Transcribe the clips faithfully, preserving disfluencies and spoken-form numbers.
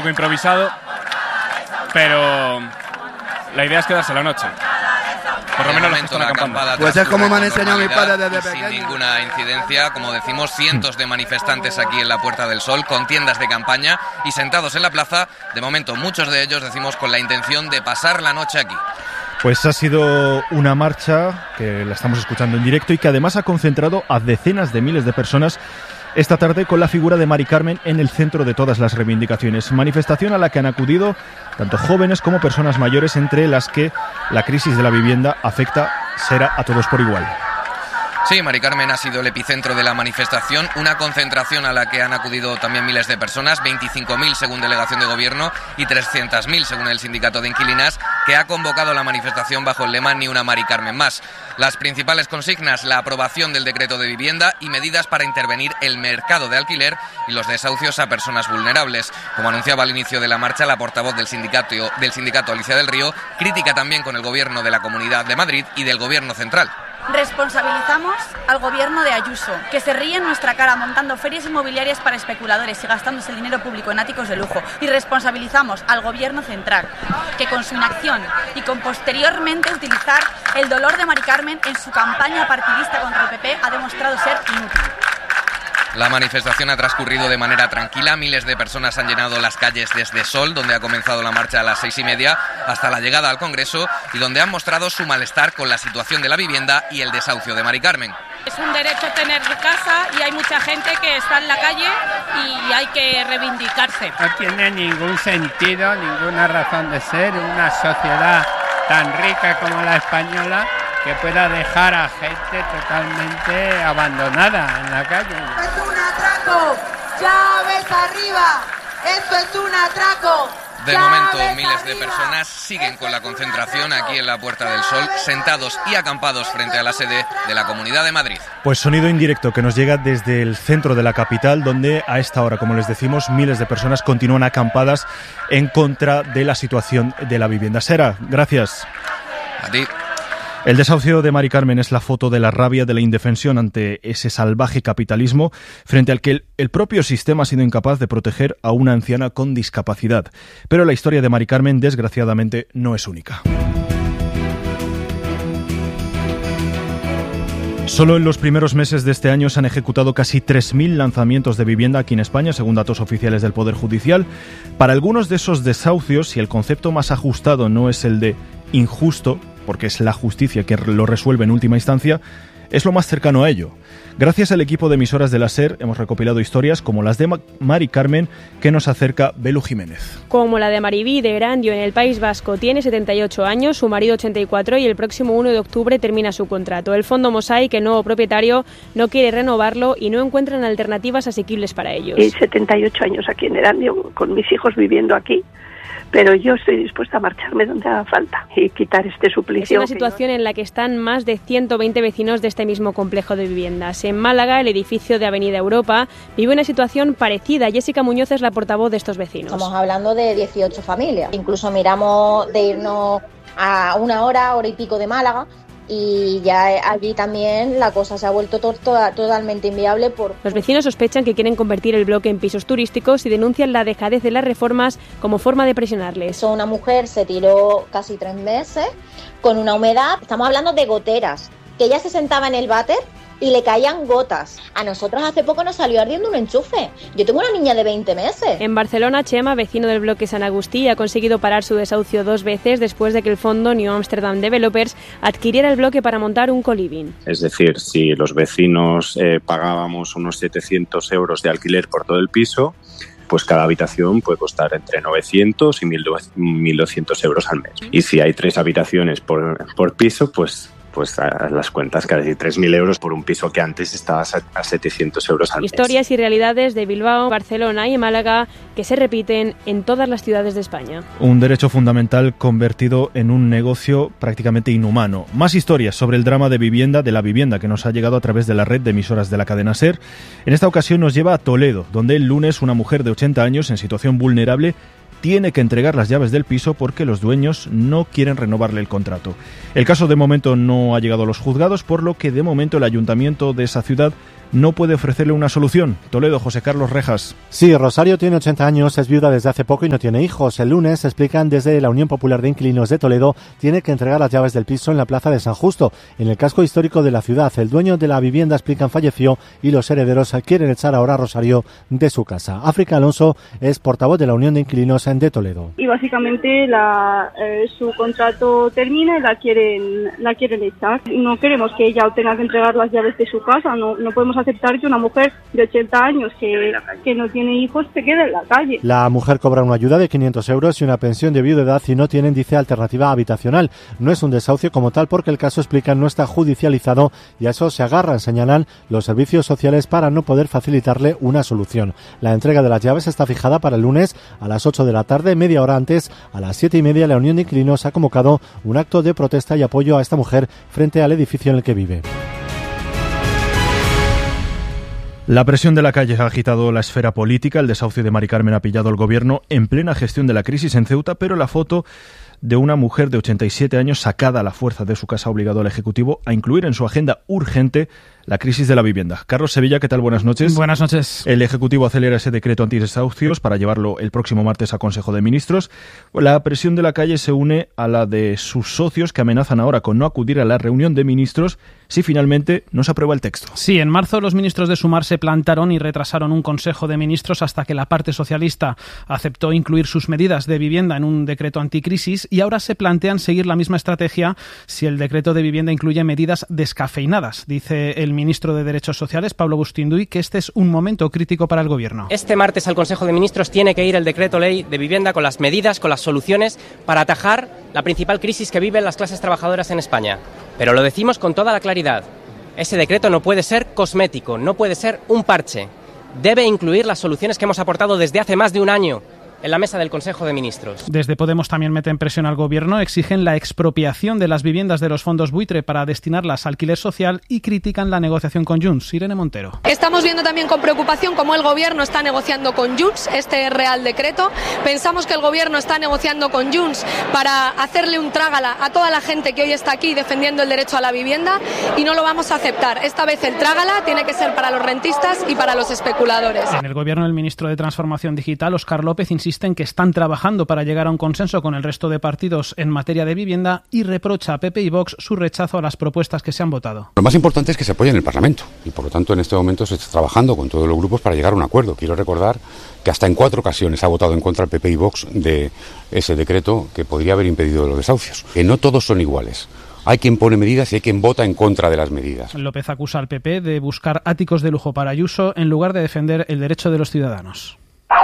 poco improvisado, pero la idea es quedarse la noche. Por lo menos los que están acampando. Pues es como me han enseñado mis padres desde pequeño. Sin pequeño. ninguna incidencia, como decimos, cientos de manifestantes aquí en la Puerta del Sol, con tiendas de campaña y sentados en la plaza, de momento muchos de ellos, decimos, con la intención de pasar la noche aquí. Pues ha sido una marcha que la estamos escuchando en directo y que además ha concentrado a decenas de miles de personas esta tarde con la figura de Mari Carmen en el centro de todas las reivindicaciones. Manifestación a la que han acudido tanto jóvenes como personas mayores, entre las que la crisis de la vivienda afecta será a todos por igual. Sí, Mari Carmen ha sido el epicentro de la manifestación, una concentración a la que han acudido también miles de personas, veinticinco mil según delegación de gobierno y trescientos mil según el sindicato de inquilinas, que ha convocado la manifestación bajo el lema Ni una Mari Carmen más. Las principales consignas: la aprobación del decreto de vivienda y medidas para intervenir el mercado de alquiler y los desahucios a personas vulnerables. Como anunciaba al inicio de la marcha la portavoz del sindicato, del sindicato Alicia del Río, crítica también con el gobierno de la Comunidad de Madrid y del gobierno central. Responsabilizamos al gobierno de Ayuso, que se ríe en nuestra cara montando ferias inmobiliarias para especuladores y gastándose el dinero público en áticos de lujo. Y responsabilizamos al gobierno central, que con su inacción y con posteriormente utilizar el dolor de Mari Carmen en su campaña partidista contra el P P ha demostrado ser inútil. La manifestación ha transcurrido de manera tranquila. Miles de personas han llenado las calles desde Sol, donde ha comenzado la marcha a las seis y media, hasta la llegada al Congreso, y donde han mostrado su malestar con la situación de la vivienda y el desahucio de Mari Carmen. Es un derecho tener casa y hay mucha gente que está en la calle y hay que reivindicarse. No tiene ningún sentido, ninguna razón de ser una sociedad tan rica como la española que pueda dejar a gente totalmente abandonada en la calle. ¡Es un atraco! ¡Llaves arriba! ¡Esto es un atraco! De momento, miles de personas siguen con la concentración aquí en la Puerta del Sol, sentados y acampados frente a la sede de la Comunidad de Madrid. Pues sonido indirecto que nos llega desde el centro de la capital, donde a esta hora, como les decimos, miles de personas continúan acampadas en contra de la situación de la vivienda. Sera, gracias. A ti. El desahucio de Mari Carmen es la foto de la rabia, de la indefensión ante ese salvaje capitalismo frente al que el, el propio sistema ha sido incapaz de proteger a una anciana con discapacidad. Pero la historia de Mari Carmen, desgraciadamente, no es única. Solo en los primeros meses de este año se han ejecutado casi tres mil lanzamientos de vivienda aquí en España, según datos oficiales del Poder Judicial. Para algunos de esos desahucios, si el concepto más ajustado no es el de injusto, porque es la justicia que lo resuelve en última instancia, es lo más cercano a ello. Gracias al equipo de emisoras de la SER hemos recopilado historias como las de Mari Carmen, que nos acerca Belu Jiménez. Como la de Maribí de Erandio, en el País Vasco. Tiene setenta y ocho años, su marido ochenta y cuatro, y el próximo uno de octubre termina su contrato. El Fondo Mosaic, el nuevo propietario, no quiere renovarlo y no encuentran alternativas asequibles para ellos. Y setenta y ocho años aquí en Erandio, con mis hijos viviendo aquí. Pero yo estoy dispuesta a marcharme donde haga falta y quitar este suplicio. Es una situación en la que están más de ciento veinte vecinos de este mismo complejo de viviendas. En Málaga, el edificio de Avenida Europa vive una situación parecida. Jessica Muñoz es la portavoz de estos vecinos. Estamos hablando de dieciocho familias. Incluso miramos de irnos a una hora, hora y pico de Málaga. Y ya allí también la cosa se ha vuelto to- to- totalmente inviable. Por Los vecinos sospechan que quieren convertir el bloque en pisos turísticos y denuncian la dejadez de las reformas como forma de presionarles. Una mujer se tiró casi tres meses con una humedad, estamos hablando de goteras, que ella se sentaba en el váter y le caían gotas. A nosotros hace poco nos salió ardiendo un enchufe. Yo tengo una niña de veinte meses. En Barcelona, Chema, vecino del bloque San Agustí, ha conseguido parar su desahucio dos veces después de que el fondo New Amsterdam Developers adquiriera el bloque para montar un co-living. Es decir, si los vecinos eh, pagábamos unos setecientos euros de alquiler por todo el piso, pues cada habitación puede costar entre novecientos y mil doscientos euros al mes. Y si hay tres habitaciones por, por piso, pues... pues a las cuentas, casi tres mil euros por un piso que antes estaba a setecientos euros al mes. Historias y realidades de Bilbao, Barcelona y Málaga que se repiten en todas las ciudades de España. Un derecho fundamental convertido en un negocio prácticamente inhumano. Más historias sobre el drama de vivienda, de la vivienda, que nos ha llegado a través de la red de emisoras de la cadena SER. En esta ocasión nos lleva a Toledo, donde el lunes una mujer de ochenta años en situación vulnerable tiene que entregar las llaves del piso porque los dueños no quieren renovarle el contrato. El caso de momento no ha llegado a los juzgados, por lo que de momento el ayuntamiento de esa ciudad no puede ofrecerle una solución. Toledo, José Carlos Rejas. Sí, Rosario tiene ochenta años, es viuda desde hace poco y no tiene hijos. El lunes, explican desde la Unión Popular de Inquilinos de Toledo, tiene que entregar las llaves del piso en la plaza de San Justo, en el casco histórico de la ciudad. El dueño de la vivienda, explican, falleció y los herederos quieren echar ahora a Rosario de su casa. África Alonso es portavoz de la Unión de Inquilinos de Toledo. Y básicamente la, eh, su contrato termina y la quieren, la quieren echar. No queremos que ella tenga que entregar las llaves de su casa. No, no podemos aceptar que una mujer de ochenta años que, que no tiene hijos se quede en la calle. La mujer cobra una ayuda de quinientos euros y una pensión de viudedad y no tienen, dice, alternativa habitacional. No es un desahucio como tal porque el caso, explican, no está judicializado y a eso se agarran, señalan, los servicios sociales para no poder facilitarle una solución. La entrega de las llaves está fijada para el lunes a las ocho de la tarde. Media hora antes, a las siete y media, la Unión de Inquilinos ha convocado un acto de protesta y apoyo a esta mujer frente al edificio en el que vive. La presión de la calle ha agitado la esfera política. El desahucio de Mari Carmen ha pillado al gobierno en plena gestión de la crisis en Ceuta, pero la foto de una mujer de ochenta y siete años sacada a la fuerza de su casa ha obligado al Ejecutivo a incluir en su agenda urgente la crisis de la vivienda. Carlos Sevilla, ¿qué tal? Buenas noches. Buenas noches. El Ejecutivo acelera ese decreto antidesahucios para llevarlo el próximo martes a Consejo de Ministros. La presión de la calle se une a la de sus socios, que amenazan ahora con no acudir a la reunión de ministros si finalmente no se aprueba el texto. Sí, en marzo los ministros de Sumar se plantaron y retrasaron un Consejo de Ministros hasta que la parte socialista aceptó incluir sus medidas de vivienda en un decreto anticrisis, y ahora se plantean seguir la misma estrategia si el decreto de vivienda incluye medidas descafeinadas. Dice el ministro de Derechos Sociales, Pablo Bustinduy, que este es un momento crítico para el Gobierno. Este martes al Consejo de Ministros tiene que ir el decreto ley de vivienda con las medidas, con las soluciones para atajar la principal crisis que viven las clases trabajadoras en España. Pero lo decimos con toda la claridad. Ese decreto no puede ser cosmético, no puede ser un parche. Debe incluir las soluciones que hemos aportado desde hace más de un año en la mesa del Consejo de Ministros. Desde Podemos también meten presión al Gobierno, exigen la expropiación de las viviendas de los fondos buitre para destinarlas a alquiler social y critican la negociación con Junts. Irene Montero. Estamos viendo también con preocupación cómo el Gobierno está negociando con Junts este Real Decreto. Pensamos que el Gobierno está negociando con Junts para hacerle un trágala a toda la gente que hoy está aquí defendiendo el derecho a la vivienda, y no lo vamos a aceptar. Esta vez el trágala tiene que ser para los rentistas y para los especuladores. En el Gobierno, el ministro de Transformación Digital, Óscar López, insiste en que están trabajando para llegar a un consenso con el resto de partidos en materia de vivienda y reprocha a P P y Vox su rechazo a las propuestas que se han votado. Lo más importante es que se apoye en el Parlamento y, por lo tanto, en este momento se está trabajando con todos los grupos para llegar a un acuerdo. Quiero recordar que hasta en cuatro ocasiones ha votado en contra el P P y Vox de ese decreto que podría haber impedido los desahucios. Que no todos son iguales. Hay quien pone medidas y hay quien vota en contra de las medidas. López acusa al P P de buscar áticos de lujo para Ayuso en lugar de defender el derecho de los ciudadanos.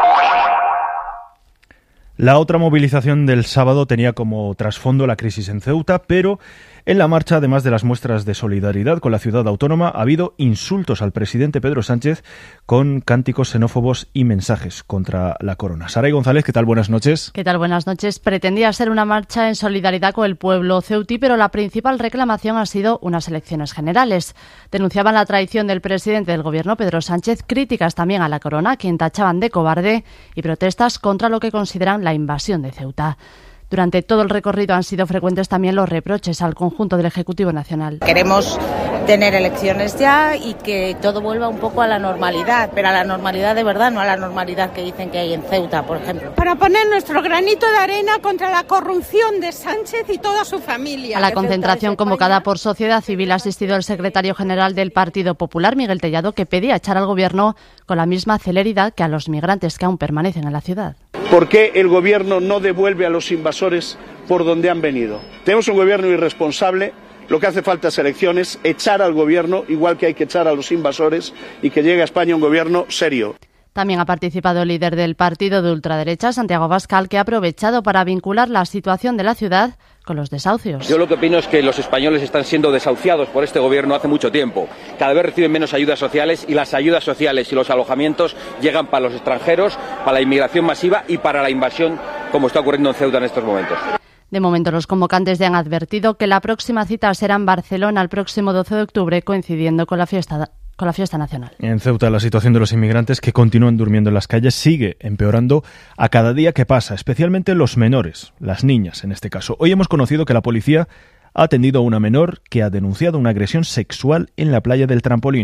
La otra movilización del sábado tenía como trasfondo la crisis en Ceuta, pero en la marcha, además de las muestras de solidaridad con la ciudad autónoma, ha habido insultos al presidente Pedro Sánchez con cánticos xenófobos y mensajes contra la corona. Saray González, ¿qué tal? Buenas noches. ¿Qué tal? Buenas noches. Pretendía ser una marcha en solidaridad con el pueblo ceutí, pero la principal reclamación ha sido unas elecciones generales. Denunciaban la traición del presidente del gobierno, Pedro Sánchez, críticas también a la corona, quien tachaban de cobarde, y protestas contra lo que consideran la invasión de Ceuta. Durante todo el recorrido han sido frecuentes también los reproches al conjunto del Ejecutivo Nacional. Queremos tener elecciones ya y que todo vuelva un poco a la normalidad, pero a la normalidad de verdad, no a la normalidad que dicen que hay en Ceuta, por ejemplo. Para poner nuestro granito de arena contra la corrupción de Sánchez y toda su familia. A la concentración convocada por Sociedad Civil ha asistido el secretario general del Partido Popular, Miguel Tellado, que pedía echar al Gobierno con la misma celeridad que a los migrantes que aún permanecen en la ciudad. ¿Por qué el Gobierno no devuelve a los invasores por donde han venido? Tenemos un Gobierno irresponsable. Lo que hace falta es elecciones, echar al Gobierno, igual que hay que echar a los invasores, y que llegue a España un Gobierno serio. También ha participado el líder del partido de ultraderecha, Santiago Abascal, que ha aprovechado para vincular la situación de la ciudad con los desahucios. Yo lo que opino es que los españoles están siendo desahuciados por este gobierno hace mucho tiempo. Cada vez reciben menos ayudas sociales, y las ayudas sociales y los alojamientos llegan para los extranjeros, para la inmigración masiva y para la invasión, como está ocurriendo en Ceuta en estos momentos. De momento, los convocantes ya han advertido que la próxima cita será en Barcelona el próximo doce de octubre, coincidiendo con la fiesta con la fiesta nacional. En Ceuta, la situación de los inmigrantes que continúan durmiendo en las calles sigue empeorando a cada día que pasa, especialmente los menores, las niñas en este caso. Hoy hemos conocido que la policía ha atendido a una menor que ha denunciado una agresión sexual en la playa del Trampolín.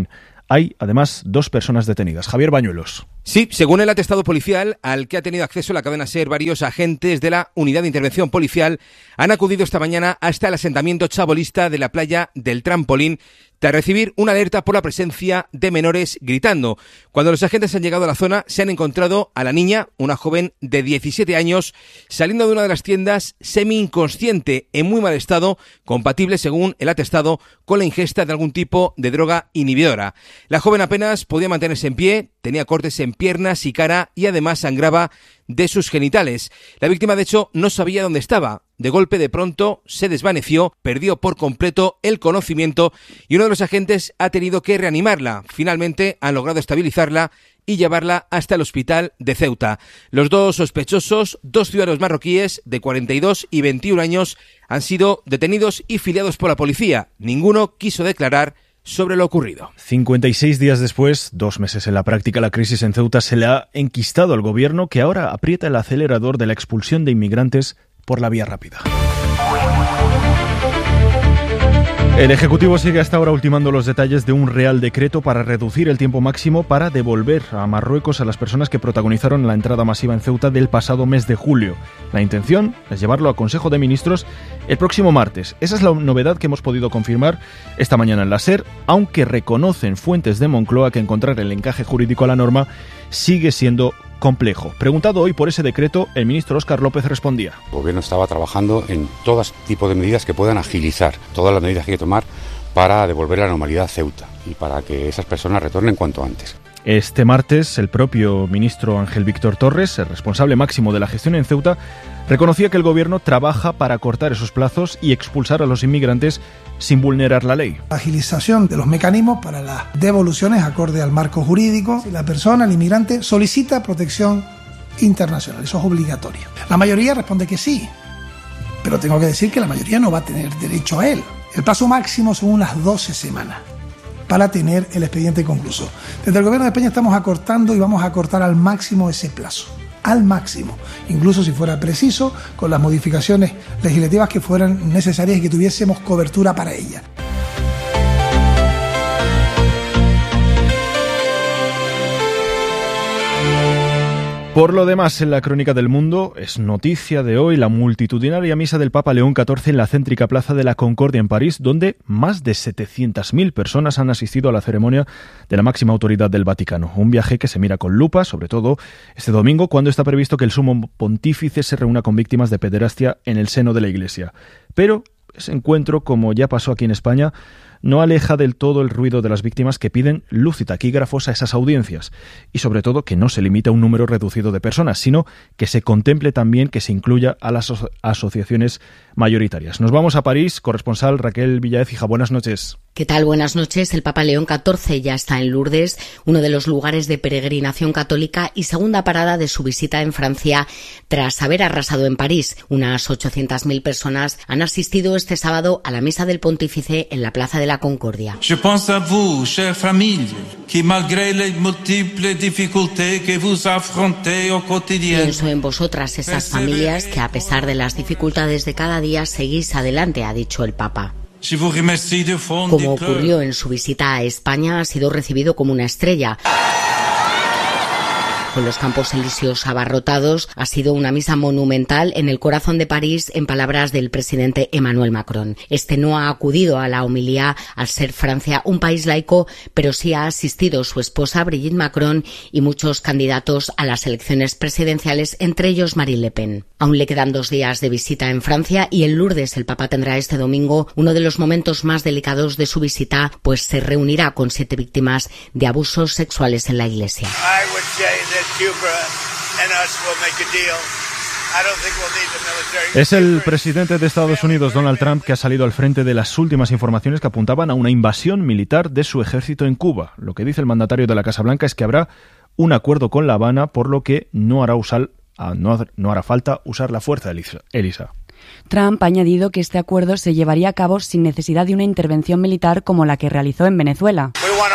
Hay, además, dos personas detenidas. Javier Bañuelos. Sí, según el atestado policial al que ha tenido acceso la cadena SER, varios agentes de la Unidad de Intervención Policial han acudido esta mañana hasta el asentamiento chabolista de la playa del Trampolín tras recibir una alerta por la presencia de menores gritando. Cuando los agentes han llegado a la zona, se han encontrado a la niña, una joven de diecisiete años, saliendo de una de las tiendas semi-inconsciente, en muy mal estado, compatible, según el atestado, con la ingesta de algún tipo de droga inhibidora. La joven apenas podía mantenerse en pie, tenía cortes en piernas y cara y además sangraba de sus genitales. La víctima, de hecho, no sabía dónde estaba. De golpe, de pronto, se desvaneció, perdió por completo el conocimiento y uno de los agentes ha tenido que reanimarla. Finalmente han logrado estabilizarla y llevarla hasta el hospital de Ceuta. Los dos sospechosos, dos ciudadanos marroquíes de cuarenta y dos y veintiún años, han sido detenidos y filiados por la policía. Ninguno quiso declarar sobre lo ocurrido. cincuenta y seis días después, dos meses en la práctica, la crisis en Ceuta se le ha enquistado al gobierno, que ahora aprieta el acelerador de la expulsión de inmigrantes por la vía rápida. El Ejecutivo sigue hasta ahora ultimando los detalles de un Real Decreto para reducir el tiempo máximo para devolver a Marruecos a las personas que protagonizaron la entrada masiva en Ceuta del pasado mes de julio. La intención es llevarlo a Consejo de Ministros el próximo martes. Esa es la novedad que hemos podido confirmar esta mañana en la SER, aunque reconocen fuentes de Moncloa que encontrar el encaje jurídico a la norma sigue siendo complejo. Preguntado hoy por ese decreto, el ministro Óscar López respondía: El gobierno estaba trabajando en todo tipo de medidas que puedan agilizar todas las medidas que hay que tomar para devolver la normalidad a Ceuta y para que esas personas retornen cuanto antes. Este martes, el propio ministro Ángel Víctor Torres, el responsable máximo de la gestión en Ceuta, reconocía que el gobierno trabaja para acortar esos plazos y expulsar a los inmigrantes sin vulnerar la ley. Agilización de los mecanismos para las devoluciones acorde al marco jurídico. Si la persona, el inmigrante, solicita protección internacional, eso es obligatorio. La mayoría responde que sí, pero tengo que decir que la mayoría no va a tener derecho a él. El plazo máximo son unas doce semanas para tener el expediente concluso. Desde el Gobierno de España estamos acortando y vamos a acortar al máximo ese plazo, al máximo, incluso si fuera preciso, con las modificaciones legislativas que fueran necesarias y que tuviésemos cobertura para ellas. Por lo demás, en la Crónica del Mundo es noticia de hoy la multitudinaria misa del Papa León catorce en la céntrica Plaza de la Concordia en París, donde más de setecientas mil personas han asistido a la ceremonia de la máxima autoridad del Vaticano. Un viaje que se mira con lupa, sobre todo este domingo, cuando está previsto que el sumo pontífice se reúna con víctimas de pederastia en el seno de la Iglesia. Pero ese encuentro, como ya pasó aquí en España, no aleja del todo el ruido de las víctimas que piden luz y taquígrafos a esas audiencias y sobre todo que no se limite a un número reducido de personas, sino que se contemple también que se incluya a las aso- asociaciones mayoritarias. Nos vamos a París, corresponsal Raquel Villaécija, buenas noches. ¿Qué tal? Buenas noches. El Papa León catorce ya está en Lourdes, uno de los lugares de peregrinación católica y segunda parada de su visita en Francia tras haber arrasado en París. Unas ochocientas mil personas han asistido este sábado a la misa del pontífice en la Plaza de la Concordia. Je pense à vous, chère famille, qui malgré les múltiples dificultés que vous affrontez au quotidien. Pienso en vosotras, estas familias que a pesar de las dificultades de cada día seguís adelante, ha dicho el Papa. Como ocurrió en su visita a España, ha sido recibido como una estrella. Con los Campos Elíseos abarrotados, ha sido una misa monumental en el corazón de París, en palabras del presidente Emmanuel Macron. Este no ha acudido a la homilía al ser Francia un país laico, pero sí ha asistido su esposa Brigitte Macron y muchos candidatos a las elecciones presidenciales, entre ellos Marine Le Pen. Aún le quedan dos días de visita en Francia y en Lourdes el Papa tendrá este domingo uno de los momentos más delicados de su visita, pues se reunirá con siete víctimas de abusos sexuales en la Iglesia. Es el presidente de Estados Unidos, Donald Trump, que ha salido al frente de las últimas informaciones que apuntaban a una invasión militar de su ejército en Cuba. Lo que dice el mandatario de la Casa Blanca es que habrá un acuerdo con La Habana, por lo que no hará, usar, no hará falta usar la fuerza, Elisa. Trump ha añadido que este acuerdo se llevaría a cabo sin necesidad de una intervención militar como la que realizó en Venezuela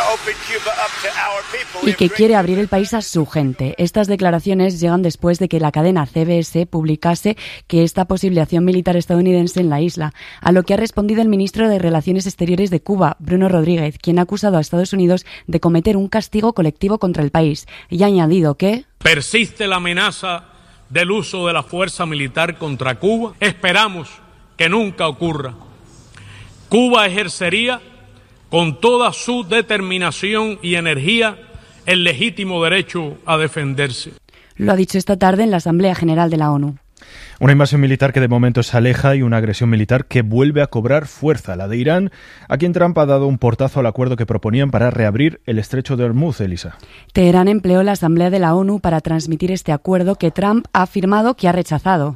y que quiere abrir el país a su gente. Estas declaraciones llegan después de que la cadena C B S publicase que esta posible acción militar estadounidense en la isla, a lo que ha respondido el ministro de Relaciones Exteriores de Cuba, Bruno Rodríguez, quien ha acusado a Estados Unidos de cometer un castigo colectivo contra el país y ha añadido que persiste la amenaza del uso de la fuerza militar contra Cuba. Esperamos que nunca ocurra. Cuba ejercería con toda su determinación y energía el legítimo derecho a defenderse. Lo ha dicho esta tarde en la Asamblea General de la ONU. Una invasión militar que de momento se aleja y una agresión militar que vuelve a cobrar fuerza, la de Irán, a quien Trump ha dado un portazo al acuerdo que proponían para reabrir el estrecho de Hormuz, Elisa. Teherán empleó la Asamblea de la ONU para transmitir este acuerdo que Trump ha afirmado que ha rechazado.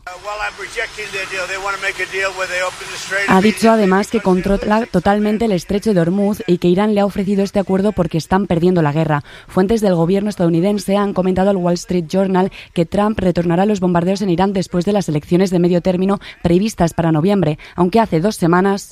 Ha dicho además que controla totalmente el estrecho de Hormuz y que Irán le ha ofrecido este acuerdo porque están perdiendo la guerra. Fuentes del gobierno estadounidense han comentado al Wall Street Journal que Trump retornará los bombardeos en Irán después de las elecciones de medio término previstas para noviembre, aunque hace dos semanas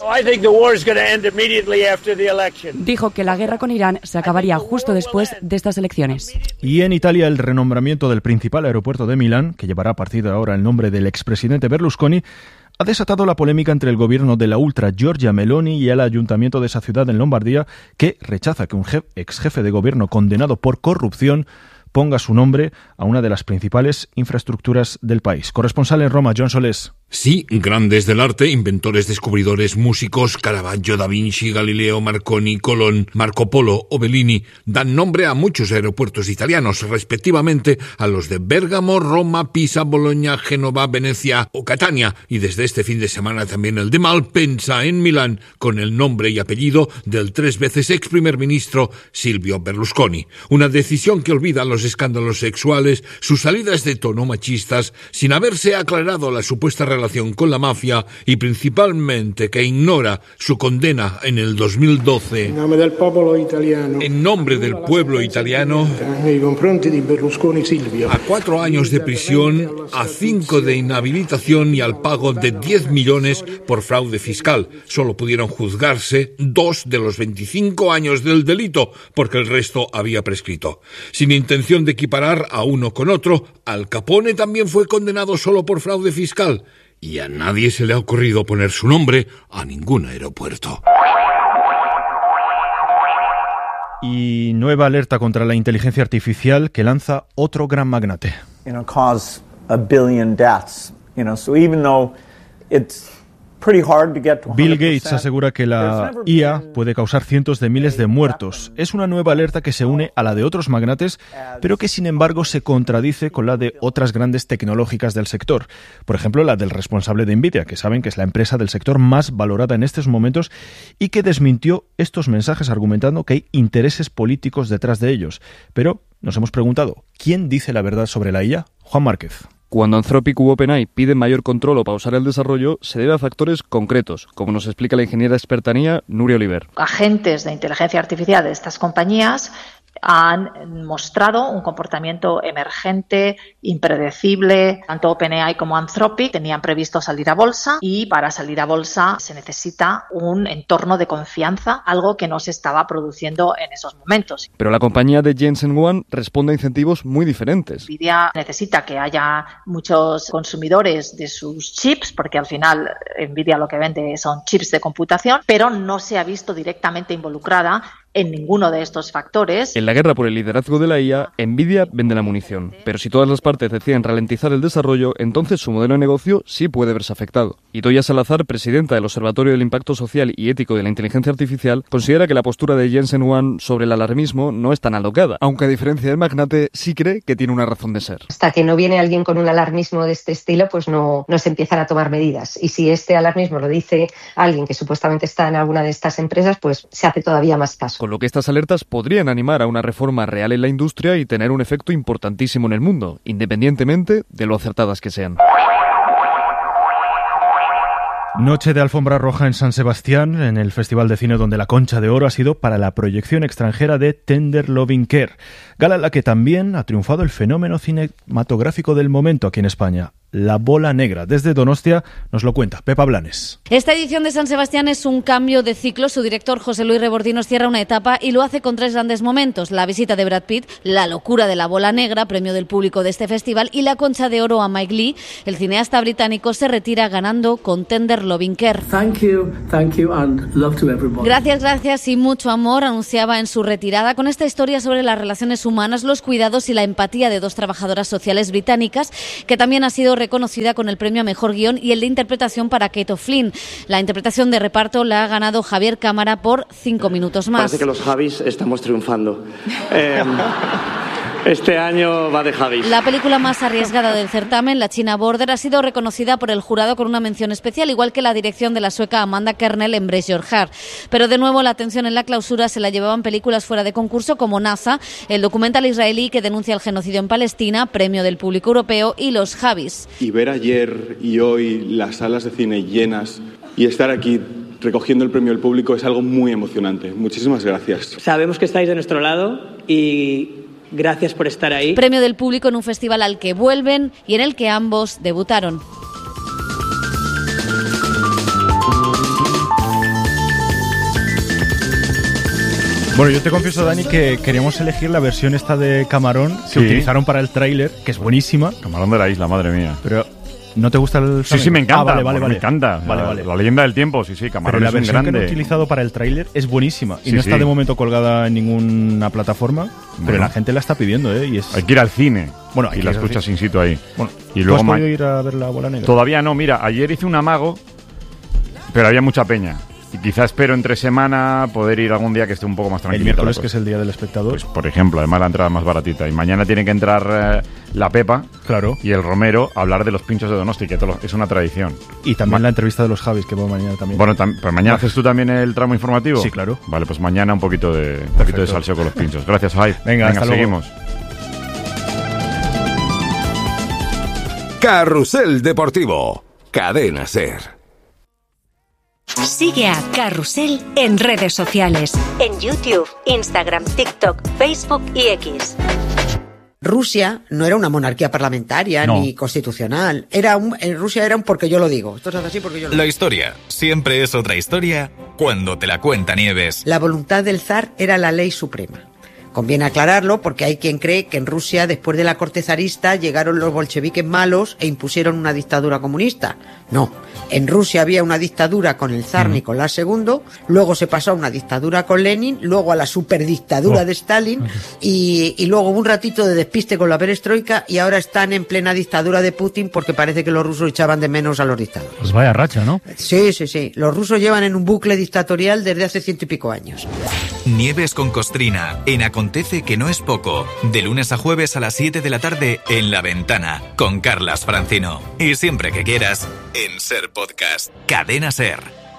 dijo que la guerra con Irán se acabaría justo después de estas elecciones. Y en Italia, el renombramiento del principal aeropuerto de Milán, que llevará a partir de ahora el nombre del expresidente Berlusconi, ha desatado la polémica entre el gobierno de la ultra Giorgia Meloni y el ayuntamiento de esa ciudad en Lombardía, que rechaza que un jef, ex jefe de gobierno condenado por corrupción ponga su nombre a una de las principales infraestructuras del país. Corresponsal en Roma, John Solés. Sí, grandes del arte, inventores, descubridores, músicos, Caravaggio, Da Vinci, Galileo, Marconi, Colón, Marco Polo o Bellini dan nombre a muchos aeropuertos italianos, respectivamente a los de Bérgamo, Roma, Pisa, Bolonia, Génova, Venecia o Catania, y desde este fin de semana también el de Malpensa en Milán, con el nombre y apellido del tres veces ex primer ministro Silvio Berlusconi. Una decisión que olvida los escándalos sexuales, sus salidas de tono machistas, sin haberse aclarado la supuesta relación con la mafia y principalmente que ignora su condena en el dos mil doce en nombre del pueblo italiano, en nombre del pueblo italiano a cuatro años de prisión, a cinco de inhabilitación y al pago de diez millones por fraude fiscal. Solo pudieron juzgarse dos de los veinticinco años del delito porque el resto había prescrito. Sin intención de equiparar a uno con otro, Al Capone también fue condenado solo por fraude fiscal. Y a nadie se le ha ocurrido poner su nombre a ningún aeropuerto. Y nueva alerta contra la inteligencia artificial que lanza otro gran magnate. You know, cause a billion deaths. You know, so even though it's Bill Gates asegura que la I A puede causar cientos de miles de muertos. Es una nueva alerta que se une a la de otros magnates, pero que sin embargo se contradice con la de otras grandes tecnológicas del sector. Por ejemplo, la del responsable de Nvidia, que saben que es la empresa del sector más valorada en estos momentos y que desmintió estos mensajes argumentando que hay intereses políticos detrás de ellos. Pero nos hemos preguntado, ¿quién dice la verdad sobre la I A? Juan Márquez. Cuando Anthropic u OpenAI piden mayor control o pausar el desarrollo, se debe a factores concretos, como nos explica la ingeniera experta en I A, Nuria Oliver. Agentes de inteligencia artificial de estas compañías han mostrado un comportamiento emergente, impredecible. Tanto OpenAI como Anthropic tenían previsto salir a bolsa y para salir a bolsa se necesita un entorno de confianza, algo que no se estaba produciendo en esos momentos. Pero la compañía de Jensen Huang responde a incentivos muy diferentes. Nvidia necesita que haya muchos consumidores de sus chips, porque al final Nvidia lo que vende son chips de computación, pero no se ha visto directamente involucrada en ninguno de estos factores. En la guerra por el liderazgo de la I A, Nvidia vende la munición. Pero si todas las partes deciden ralentizar el desarrollo, entonces su modelo de negocio sí puede verse afectado. Y Toya Salazar, presidenta del Observatorio del Impacto Social y Ético de la Inteligencia Artificial, considera que la postura de Jensen Huang sobre el alarmismo no es tan alocada, aunque a diferencia del magnate sí cree que tiene una razón de ser. Hasta que no viene alguien con un alarmismo de este estilo, pues no, no se empiezan a tomar medidas. Y si este alarmismo lo dice alguien que supuestamente está en alguna de estas empresas, pues se hace todavía más caso. Con lo que estas alertas podrían animar a una reforma real en la industria y tener un efecto importantísimo en el mundo, independientemente de lo acertadas que sean. Noche de alfombra roja en San Sebastián, en el Festival de Cine donde la Concha de Oro ha sido para la proyección extranjera de Tender Loving Care, gala en la que también ha triunfado el fenómeno cinematográfico del momento aquí en España, La Bola Negra. Desde Donostia nos lo cuenta Pepa Blanes. Esta edición de San Sebastián es un cambio de ciclo. Su director, José Luis Rebordinos, cierra una etapa y lo hace con tres grandes momentos. La visita de Brad Pitt, la locura de La Bola Negra, premio del público de este festival, y la Concha de Oro a Mike Lee. El cineasta británico se retira ganando con Tender Loving Care. Thank you, thank you and love to everybody. Gracias, gracias y mucho amor, anunciaba en su retirada con esta historia sobre las relaciones humanas, los cuidados y la empatía de dos trabajadoras sociales británicas, que también ha sido reconocida con el premio a Mejor Guión y el de interpretación para Kate O'Flynn. La interpretación de reparto la ha ganado Javier Cámara por cinco minutos más. Parece que los Javis estamos triunfando. Eh, este año va de Javis. La película más arriesgada del certamen, La China Border, ha sido reconocida por el jurado con una mención especial, igual que la dirección de la sueca Amanda Kernel en Brace Your Heart. Pero de nuevo la atención en la clausura se la llevaban películas fuera de concurso como NASA, el documental israelí que denuncia el genocidio en Palestina, premio del público europeo, y Los Javis. Y ver ayer y hoy las salas de cine llenas y estar aquí recogiendo el premio del público es algo muy emocionante. Muchísimas gracias. Sabemos que estáis de nuestro lado y gracias por estar ahí. Premio del público en un festival al que vuelven y en el que ambos debutaron. Bueno, yo te confieso, Dani, que queríamos elegir la versión esta de Camarón que sí. utilizaron para el tráiler, que es buenísima. Camarón de la isla, madre mía. Pero ¿no te gusta el Sí, sí, me encanta. Ah, vale, vale, vale. Me encanta. Vale, la, vale. la leyenda del tiempo, sí, sí, Camarón Pero la es un versión grande. que han utilizado para el tráiler es buenísima y Sí, no está sí. de momento colgada en ninguna plataforma, pero Bueno. la gente la está pidiendo, ¿eh? Y es... Hay que ir al cine. Bueno, hay y que la ir al escuchas cine. in situ ahí. Bueno, y ¿tú luego has ma- podido ir a ver La Bola Negra? Todavía no, mira, ayer hice un amago, pero había mucha peña. Y quizá espero entre semana poder ir algún día que esté un poco más tranquilo. El miércoles, que es el día del espectador. Pues, por ejemplo, además la entrada más baratita. Y mañana tiene que entrar eh, la Pepa claro. y el Romero a hablar de los pinchos de Donosti, que todo- es una tradición. Y también Ma- la entrevista de los Javis, que va mañana también. Bueno, tam- pues mañana Vale. haces tú también el tramo informativo. Sí, claro. Vale, pues mañana un poquito de, un poquito de salseo con los pinchos. Gracias, Javi. Venga, hasta luego. seguimos. Carrusel Deportivo. Cadena SER. Sigue a Carrusel en redes sociales, en YouTube, Instagram, TikTok, Facebook y X. Rusia no era una monarquía parlamentaria No. ni constitucional. Era un, en Rusia era un porque yo lo digo. Esto es así porque yo lo La digo. historia siempre es otra historia cuando te la cuenta Nieves. La voluntad del zar era la ley suprema. Conviene aclararlo porque hay quien cree que en Rusia, después de la corte zarista, llegaron los bolcheviques malos e impusieron una dictadura comunista. No, en Rusia había una dictadura con el zar Nicolás segundo, luego se pasó a una dictadura con Lenin, luego a la superdictadura Oh. de Stalin y, y luego hubo un ratito de despiste con la perestroika y ahora están en plena dictadura de Putin porque parece que los rusos echaban de menos a los dictadores. Pues vaya racha, ¿no? Sí, sí, sí. Los rusos llevan en un bucle dictatorial desde hace ciento y pico años. Nieves con Costrina, en Acontece que no es poco. De lunes a jueves a las siete de la tarde en La Ventana, con Carlas Francino. Y siempre que quieras, en Ser Podcast. Cadena Ser.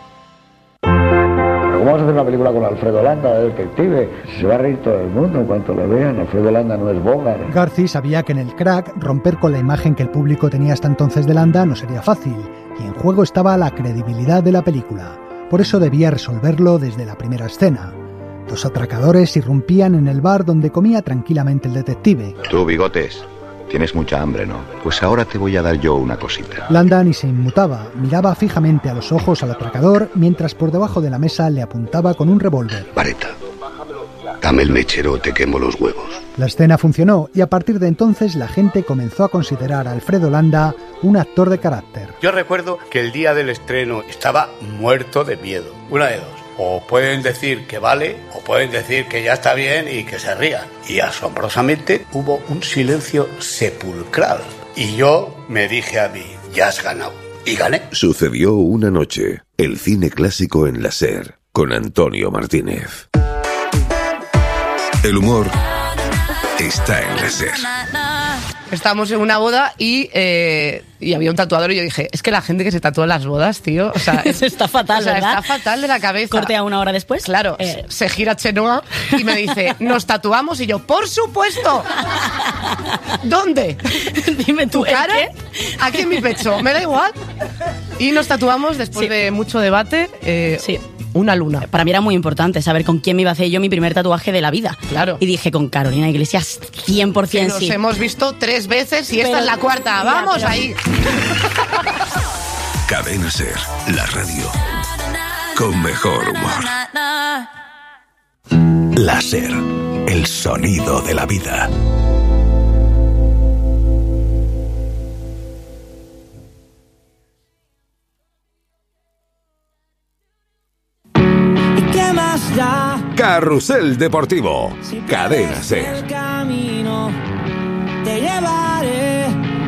¿Cómo vas a hacer una película con Alfredo Landa, de detective? Se va a reír todo el mundo en cuanto lo vean. Alfredo Landa no es Bogart. Garci sabía que en el crack romper con la imagen que el público tenía hasta entonces de Landa no sería fácil, y en juego estaba la credibilidad de la película. Por eso debía resolverlo desde la primera escena. Dos atracadores irrumpían en el bar donde comía tranquilamente el detective. Tú, Bigotes, tienes mucha hambre, ¿no? Pues ahora te voy a dar yo una cosita. Landa ni se inmutaba, miraba fijamente a los ojos al atracador mientras por debajo de la mesa le apuntaba con un revólver. Vareta, dame el mechero o te quemo los huevos. La escena funcionó y a partir de entonces la gente comenzó a considerar a Alfredo Landa un actor de carácter. Yo recuerdo que el día del estreno estaba muerto de miedo. Una de dos. O pueden decir que vale, o pueden decir que ya está bien y que se rían. Y asombrosamente hubo un silencio sepulcral. Y yo me dije a mí, ya has ganado. Y gané. Sucedió una noche. El cine clásico en la SER. Con Antonio Martínez. El humor está en la SER. Estábamos en una boda y, eh, y había un tatuador y yo dije, es que la gente que se tatúa en las bodas, tío, o sea, es, está fatal, o sea, ¿verdad? está fatal de la cabeza. Corte a una hora después. Claro, Eh. se gira Chenoa y me dice, ¿nos tatuamos? Y yo, ¡por supuesto! ¿Dónde? Dime tú, ¿Tu cara? ¿el Aquí en mi pecho, me da igual. Y nos tatuamos, después Sí. de mucho debate, eh, Sí. una luna. Para mí era muy importante saber con quién me iba a hacer yo mi primer tatuaje de la vida. Claro. Y dije, con Carolina Iglesias, cien por Que ciento nos sí. hemos visto tres veces y esta Pero- es la cuarta. Ya, ¡Vamos pero- ahí! Cadena Ser, la radio con mejor humor. La Ser, el sonido de la vida. ¿Qué más da? Carrusel Deportivo, Cadena Ser. El camino te llevaré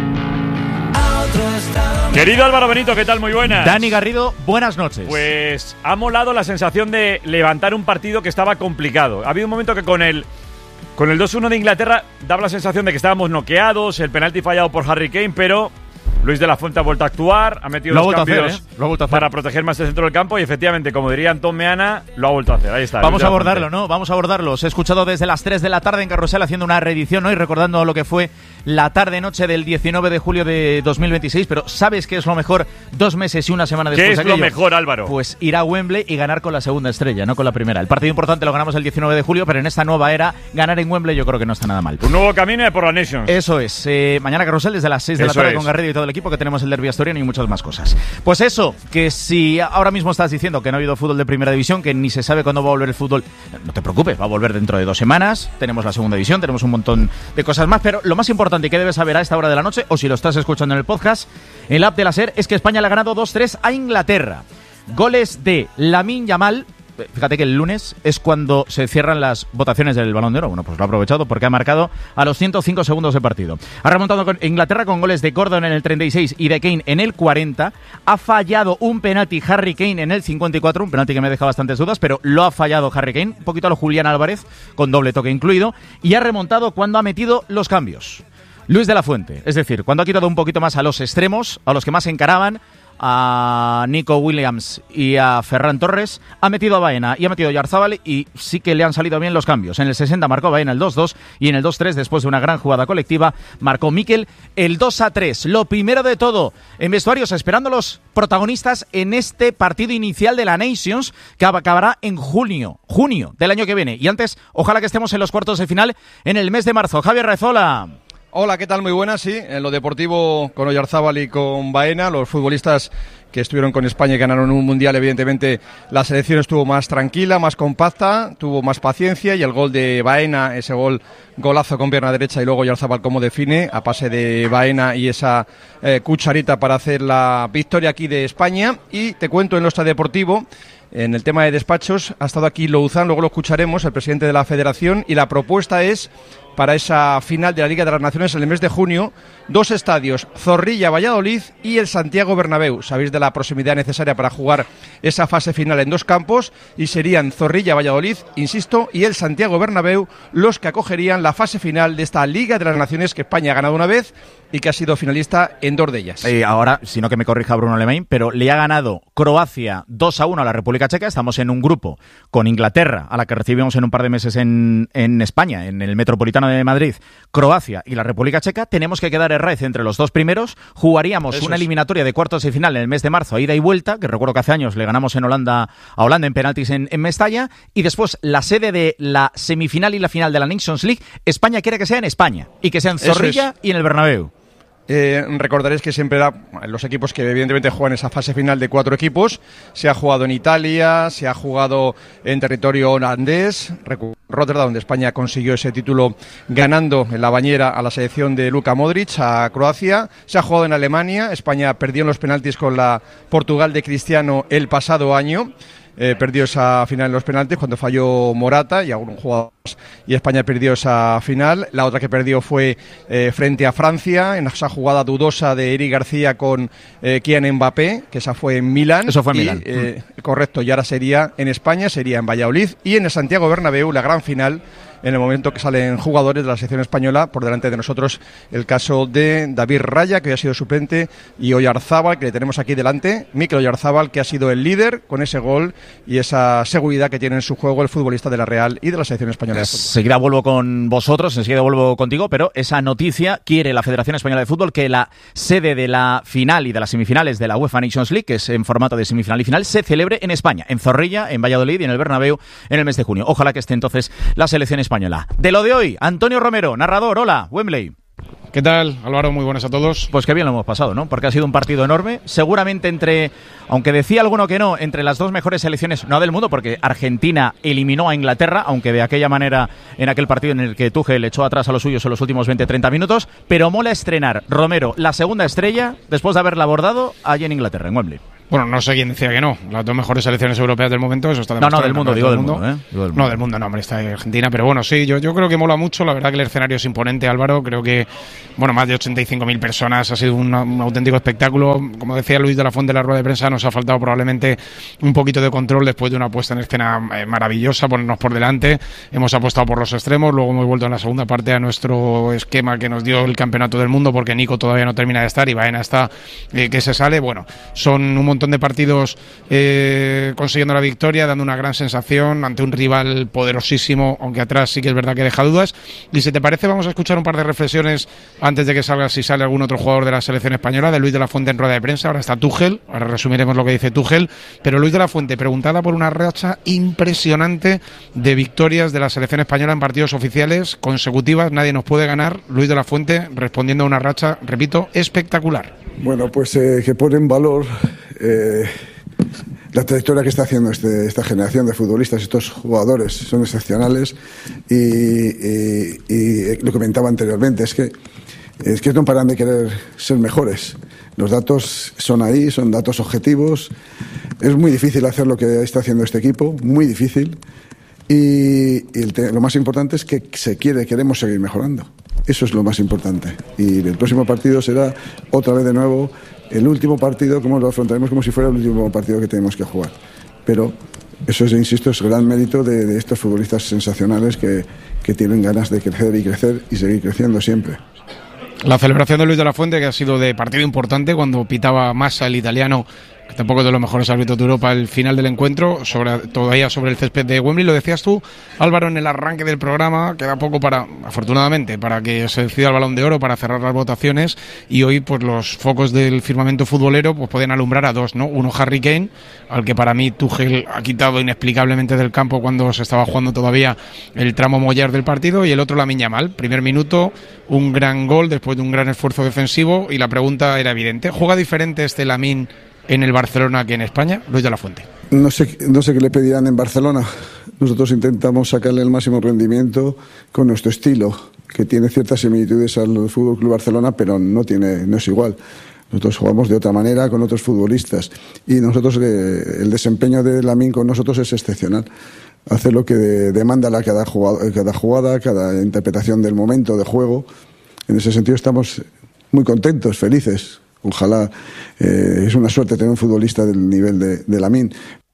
a otro estado. Querido Álvaro Benito, ¿qué tal? Muy buenas. Dani Garrido, buenas noches. Pues ha molado la sensación de levantar un partido que estaba complicado. Ha habido un momento que con el, con el dos uno de Inglaterra daba la sensación de que estábamos noqueados, el penalti fallado por Harry Kane, pero Luis de la Fuente ha vuelto a actuar, ha metido Lo ha los vuelto a hacer, cambios ¿eh? Lo ha vuelto a hacer. para proteger más el centro del campo y efectivamente, como diría Antón Meana, lo ha vuelto a hacer. Ahí está. Vamos Luis de a la abordarlo, Fuente. ¿no? Vamos a abordarlo. Os he escuchado desde las tres de la tarde en Carrusel haciendo una reedición hoy, recordando lo que fue la tarde-noche del diecinueve de julio de dos mil veintiséis. Pero ¿sabes qué es lo mejor dos meses y una semana después? ¿Qué es de lo aquello? mejor, Álvaro? Pues ir a Wembley y ganar con la segunda estrella, no con la primera. El partido importante lo ganamos el diecinueve de julio, pero en esta nueva era, ganar en Wembley yo creo que no está nada mal. Un nuevo camino por la Nations. Eso es. Eh, mañana Carrusel desde las seis de la Eso tarde es. con Garrido y todo el equipo, que tenemos el derbi asturiano y muchas más cosas. Pues eso, que si ahora mismo estás diciendo que no ha habido fútbol de primera división, que ni se sabe cuándo va a volver el fútbol, no te preocupes, va a volver dentro de dos semanas. Tenemos la segunda división, tenemos un montón de cosas más, pero lo más importante que debes saber a esta hora de la noche, o si lo estás escuchando en el podcast, en la app de la SER, es que España le ha ganado dos tres a Inglaterra. Goles de Lamine Yamal. Fíjate que el lunes es cuando se cierran las votaciones del Balón de Oro. Bueno, pues lo ha aprovechado porque ha marcado a los ciento cinco segundos de partido. Ha remontado con Inglaterra con goles de Gordon en el treinta y seis y de Kane en el cuarenta. Ha fallado un penalti Harry Kane en el cincuenta y cuatro, un penalti que me deja bastantes dudas, pero lo ha fallado Harry Kane, un poquito a lo Julián Álvarez, con doble toque incluido, y ha remontado cuando ha metido los cambios. Luis de la Fuente, es decir, cuando ha quitado un poquito más a los extremos, a los que más encaraban, a Nico Williams y a Ferran Torres, ha metido a Baena y ha metido a Yarzábal, y sí que le han salido bien los cambios. En el sesenta marcó Baena el dos dos y en el dos tres, después de una gran jugada colectiva, marcó Mikel el dos a tres. Lo primero de todo, en vestuarios, esperando los protagonistas en este partido inicial de la Nations, que acabará en junio, junio del año que viene. Y antes, ojalá que estemos en los cuartos de final en el mes de marzo. Javier Rezola. Hola, ¿qué tal? Muy buenas, sí. En lo deportivo, con Oyarzábal y con Baena, los futbolistas que estuvieron con España y ganaron un mundial, evidentemente la selección estuvo más tranquila, más compacta, tuvo más paciencia, y el gol de Baena, ese gol, golazo con pierna derecha, y luego Oyarzábal como define, a pase de Baena y esa eh, cucharita para hacer la victoria aquí de España. Y te cuento en lo extradeportivo, en el tema de despachos, ha estado aquí Louzán, luego lo escucharemos, el presidente de la Federación, y la propuesta es para esa final de la Liga de las Naciones en el mes de junio, dos estadios, Zorrilla, Valladolid y el Santiago Bernabéu. Sabéis de la proximidad necesaria para jugar esa fase final en dos campos, y serían Zorrilla, Valladolid, insisto, y el Santiago Bernabéu los que acogerían la fase final de esta Liga de las Naciones que España ha ganado una vez y que ha sido finalista en dos de ellas. Eh, ahora, si no que me corrija Bruno Lemain, pero le ha ganado Croacia dos a uno a la República Checa. Estamos en un grupo con Inglaterra, a la que recibimos en un par de meses en, en España, en el Metropolitano de Madrid, Croacia y la República Checa. Tenemos que quedar en raíz entre los dos primeros. Jugaríamos Eso una es. eliminatoria de cuartos de final en el mes de marzo, a ida y vuelta, que recuerdo que hace años le ganamos en Holanda a Holanda en penaltis en, en Mestalla, y después la sede de la semifinal y la final de la Nations League, España quiere que sea en España y que sea en Eso Zorrilla es. y en el Bernabéu. Eh, recordaréis que siempre era los equipos que evidentemente juegan esa fase final de cuatro equipos. Se ha jugado en Italia, se ha jugado en territorio holandés, Rotterdam, donde España consiguió ese título ganando en la bañera a la selección de Luka Modric, a Croacia. Se ha jugado en Alemania, España perdió en los penaltis con la Portugal de Cristiano el pasado año. Eh, perdió esa final en los penaltis cuando falló Morata y algún jugador más, y España perdió esa final. La otra que perdió fue eh, frente a Francia, en esa jugada dudosa de Eric García con eh, Kylian Mbappé, que esa fue en Milán. Eso fue en y, Milán. Eh, correcto, y ahora sería en España, sería en Valladolid, y en el Santiago Bernabéu la gran final en el momento que salen jugadores de la selección española. Por delante de nosotros el caso de David Raya, que hoy ha sido suplente, y Oyarzábal, que le tenemos aquí delante. Mikel Oyarzábal, que ha sido el líder con ese gol y esa seguridad que tiene en su juego el futbolista de la Real y de la selección española de fútbol. Enseguida vuelvo con vosotros, enseguida vuelvo contigo, pero esa noticia quiere la Federación Española de Fútbol que la sede de la final y de las semifinales de la UEFA Nations League, que es en formato de semifinal y final, se celebre en España, en Zorrilla, en Valladolid y en el Bernabéu en el mes de junio. Ojalá que esté entonces la selección española. De lo de hoy, Antonio Romero, narrador. Hola, Wembley. ¿Qué tal, Álvaro? Muy buenas a todos. Pues qué bien lo hemos pasado, ¿no? Porque ha sido un partido enorme, seguramente entre, aunque decía alguno que no, entre las dos mejores selecciones, no del mundo, porque Argentina eliminó a Inglaterra, aunque de aquella manera en aquel partido en el que Tuchel echó atrás a los suyos en los últimos veinte a treinta minutos, pero mola estrenar, Romero, la segunda estrella, después de haberla abordado allí en Inglaterra, en Wembley. Bueno, no sé quién decía que no. Las dos mejores selecciones europeas del momento, eso está demostrado. No, no, del mundo, digo del mundo, ¿eh? Digo del mundo. No, del mundo, no, hombre, está Argentina. Pero bueno, sí, yo, yo creo que mola mucho. La verdad que el escenario es imponente, Álvaro. Creo que, bueno, más de ochenta y cinco mil personas. Ha sido un, un auténtico espectáculo. Como decía Luis de la Fuente en la rueda de prensa, nos ha faltado probablemente un poquito de control después de una puesta en escena eh, maravillosa, ponernos por delante. Hemos apostado por los extremos. Luego hemos vuelto en la segunda parte a nuestro esquema que nos dio el Campeonato del Mundo, porque Nico todavía no termina de estar y Baena está eh, que se sale. Bueno, son un montón de partidos Eh, consiguiendo la victoria, dando una gran sensación ante un rival poderosísimo, aunque atrás sí que es verdad que deja dudas. Y si te parece, vamos a escuchar un par de reflexiones antes de que salga, si sale algún otro jugador de la selección española, de Luis de la Fuente en rueda de prensa. Ahora está Tuchel, ahora resumiremos lo que dice Tuchel, pero Luis de la Fuente preguntada por una racha impresionante de victorias de la selección española en partidos oficiales consecutivas. Nadie nos puede ganar. Luis de la Fuente respondiendo a una racha, repito, espectacular. Bueno, pues eh, que pone en valor eh, la trayectoria que está haciendo este, esta generación de futbolistas. Estos jugadores son excepcionales y, y, y lo que comentaba anteriormente, es que, es que no paran de querer ser mejores. Los datos son ahí, son datos objetivos. Es muy difícil hacer lo que está haciendo este equipo, muy difícil. Y, y el te, lo más importante es que se quiere, queremos seguir mejorando. Eso es lo más importante. Y el próximo partido será otra vez de nuevo el último partido, como lo afrontaremos como si fuera el último partido que tenemos que jugar. Pero eso es, insisto, es gran mérito de, de estos futbolistas sensacionales que, que tienen ganas de crecer y crecer y seguir creciendo siempre. La celebración de Luis de la Fuente, que ha sido de partido importante cuando pitaba Massa, el italiano, que tampoco es de los mejores árbitros de Europa, el final del encuentro, sobre, todavía sobre el césped de Wembley. Lo decías tú, Álvaro, en el arranque del programa, queda poco para, afortunadamente, para que se decida el Balón de Oro, para cerrar las votaciones, y hoy pues los focos del firmamento futbolero pues pueden alumbrar a dos, ¿no? Uno, Harry Kane, al que para mí Tuchel ha quitado inexplicablemente del campo cuando se estaba jugando todavía el tramo mollar del partido, y el otro, Lamine Yamal. Primer minuto, un gran gol después de un gran esfuerzo defensivo, y la pregunta era evidente: ¿juega diferente este Lamine en el Barcelona que en España? Luis de la Fuente. No sé, no sé qué le pedirán en Barcelona. Nosotros intentamos sacarle el máximo rendimiento con nuestro estilo, que tiene ciertas similitudes al Fútbol Club Barcelona, pero no tiene, no es igual. Nosotros jugamos de otra manera con otros futbolistas y nosotros eh, el desempeño de Lamine con nosotros es excepcional. Hace lo que de, demanda la cada jugada, cada jugada, cada interpretación del momento de juego. En ese sentido estamos muy contentos, felices. Ojalá, eh, es una suerte tener un futbolista del nivel de, de Lamine.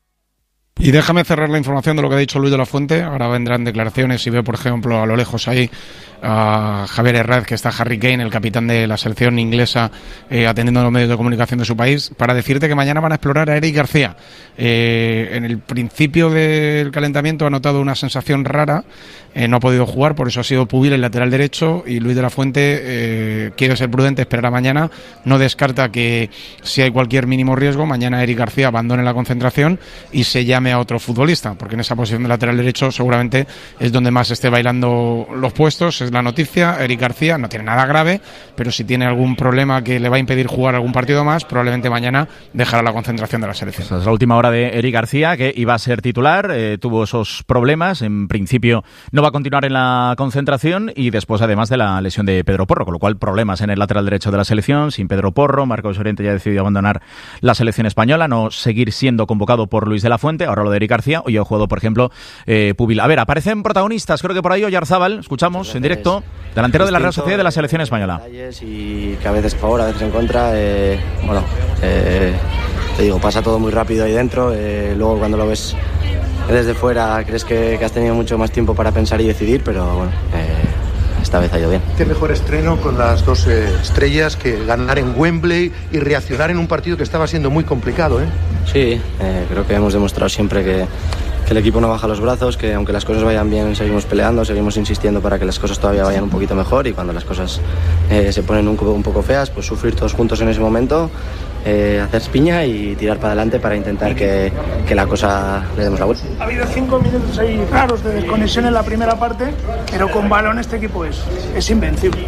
Y déjame cerrar la información de lo que ha dicho Luis de la Fuente. Ahora vendrán declaraciones y veo, por ejemplo, a lo lejos ahí a Javier Herrad, que está Harry Kane, el capitán de la selección inglesa, eh, atendiendo a los medios de comunicación de su país, para decirte que mañana van a explorar a Eric García. Eh, en el principio del calentamiento ha notado una sensación rara, eh, no ha podido jugar, por eso ha sido Pubil el lateral derecho, y Luis de la Fuente eh, quiere ser prudente, esperará mañana, no descarta que si hay cualquier mínimo riesgo, mañana Eric García abandone la concentración y se llame a otro futbolista, porque en esa posición de lateral derecho seguramente es donde más esté bailando los puestos. Es la noticia. Eric García no tiene nada grave, pero si tiene algún problema que le va a impedir jugar algún partido más, probablemente mañana dejará la concentración de la selección. Esa es la última hora de Eric García, que iba a ser titular, eh, tuvo esos problemas, en principio no va a continuar en la concentración, y después además de la lesión de Pedro Porro, con lo cual problemas en el lateral derecho de la selección, sin Pedro Porro. Marcos Llorente ya ha decidido abandonar la selección española, no seguir siendo convocado por Luis de la Fuente. Ahora lo de Eric García, hoy ha jugado, por ejemplo, eh, Pubil. A ver, aparecen protagonistas, creo que por ahí Oyarzábal, escuchamos en directo, delantero de la Real Sociedad y de la selección española. Y que a veces a favor, a veces en contra, eh, bueno, eh, te digo, pasa todo muy rápido ahí dentro, eh, luego cuando lo ves desde fuera crees que, que has tenido mucho más tiempo para pensar y decidir, pero bueno, eh, esta vez ha ido bien. Qué mejor estreno con las dos eh, estrellas que ganar en Wembley y reaccionar en un partido que estaba siendo muy complicado, ¿eh? Sí, eh, creo que hemos demostrado siempre que, que el equipo no baja los brazos, que aunque las cosas vayan bien seguimos peleando, seguimos insistiendo para que las cosas todavía vayan un poquito mejor, y cuando las cosas eh, se ponen un, un poco feas, pues sufrir todos juntos en ese momento, eh, hacer piña y tirar para adelante para intentar que, que la cosa le demos la vuelta. Ha habido cinco minutos ahí raros de desconexión en la primera parte, pero con balón este equipo es, es invencible.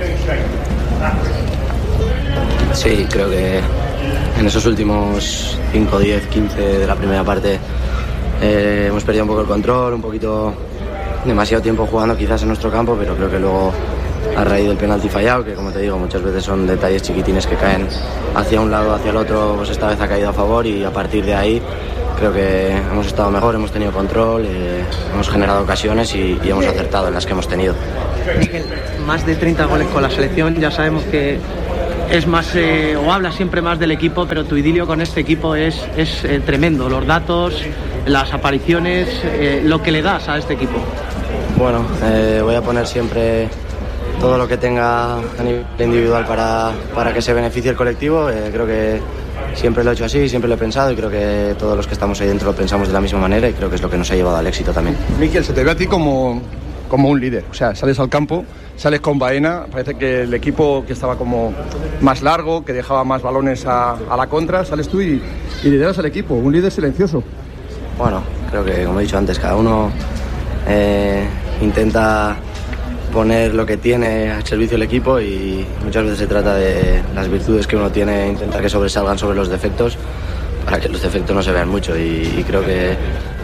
Sí, creo que en esos últimos cinco, diez, quince de la primera parte eh, hemos perdido un poco el control, un poquito demasiado tiempo jugando quizás en nuestro campo, pero creo que luego, a raíz del penalti fallado, que como te digo, muchas veces son detalles chiquitines que caen hacia un lado, hacia el otro, pues esta vez ha caído a favor, y a partir de ahí creo que hemos estado mejor, hemos tenido control, eh, hemos generado ocasiones y, y hemos acertado en las que hemos tenido. Miguel, más de treinta goles con la selección, ya sabemos que es más, eh, o habla siempre más del equipo, pero tu idilio con este equipo es, es eh, tremendo, los datos, las apariciones, eh, lo que le das a este equipo. Bueno, eh, voy a poner siempre todo lo que tenga a nivel individual para, para que se beneficie el colectivo. Eh, creo que siempre lo he hecho así, siempre lo he pensado, y creo que todos los que estamos ahí dentro lo pensamos de la misma manera, y creo que es lo que nos ha llevado al éxito también. Mikel, se te ve a ti como, como un líder, o sea, sales al campo, sales con Baena, parece que el equipo que estaba como más largo, que dejaba más balones a, a la contra, sales tú y, y lideras al equipo, un líder silencioso. Bueno, creo que, como he dicho antes, cada uno eh, intenta poner lo que tiene al servicio del equipo, y muchas veces se trata de las virtudes que uno tiene, intentar que sobresalgan sobre los defectos, para que los defectos no se vean mucho, y, y creo que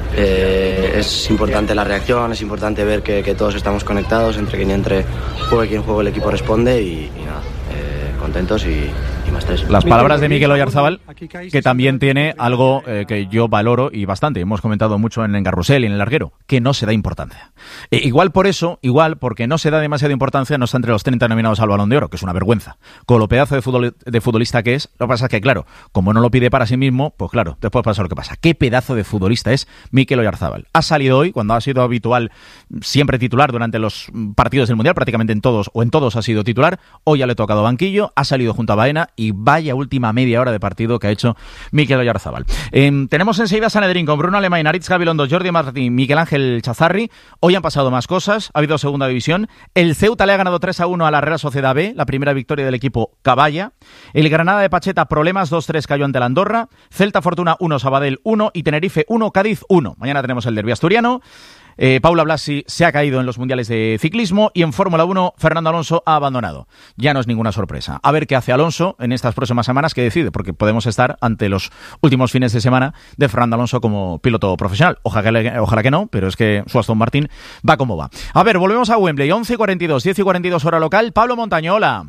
eh, es importante la reacción, es importante ver que, que todos estamos conectados, entre quien entre juegue quien juegue, el equipo responde, y, y nada, eh, contentos y, y más tres. Las palabras de Mikel Oyarzábal, que también tiene algo eh, que yo valoro y bastante, hemos comentado mucho en el Carrusel y en el Larguero, que no se da importancia. E igual por eso, igual porque no se da demasiada importancia, no está entre los treinta nominados al Balón de Oro, que es una vergüenza. Con lo pedazo de, fútbol, de futbolista que es, lo que pasa es que, claro, como no lo pide para sí mismo, pues claro, después pasa lo que pasa. ¿Qué pedazo de futbolista es Mikel Oyarzábal? Ha salido hoy, cuando ha sido habitual, siempre titular durante los partidos del Mundial, prácticamente en todos, o en todos ha sido titular, hoy ya le ha tocado banquillo, ha salido junto a Baena, y vaya última media hora de partido que ha hecho Mikel Oyarzábal. Eh, tenemos enseguida Sanedrín con Bruno Alemán, Aritz Gabilondo, Jordi Martín, Miguel Ángel Chazarri. Hoy han pasado más cosas, ha habido segunda división. El Ceuta le ha ganado tres a uno a la Real Sociedad B, la primera victoria del equipo Caballa. El Granada de Pacheta, problemas, dos tres cayó ante la Andorra. Celta Fortuna uno, Sabadell uno y Tenerife uno, Cádiz uno. Mañana tenemos el derbi asturiano. Eh, Paula Blasi se ha caído en los mundiales de ciclismo, y en Fórmula uno Fernando Alonso ha abandonado. Ya no es ninguna sorpresa. A ver qué hace Alonso en estas próximas semanas, que decide, porque podemos estar ante los últimos fines de semana de Fernando Alonso como piloto profesional. Ojalá que, ojalá que no, pero es que su Aston Martin va como va. A ver, volvemos a Wembley, once y cuarenta y dos, diez y cuarenta y dos hora local. Pablo Montaño, hola.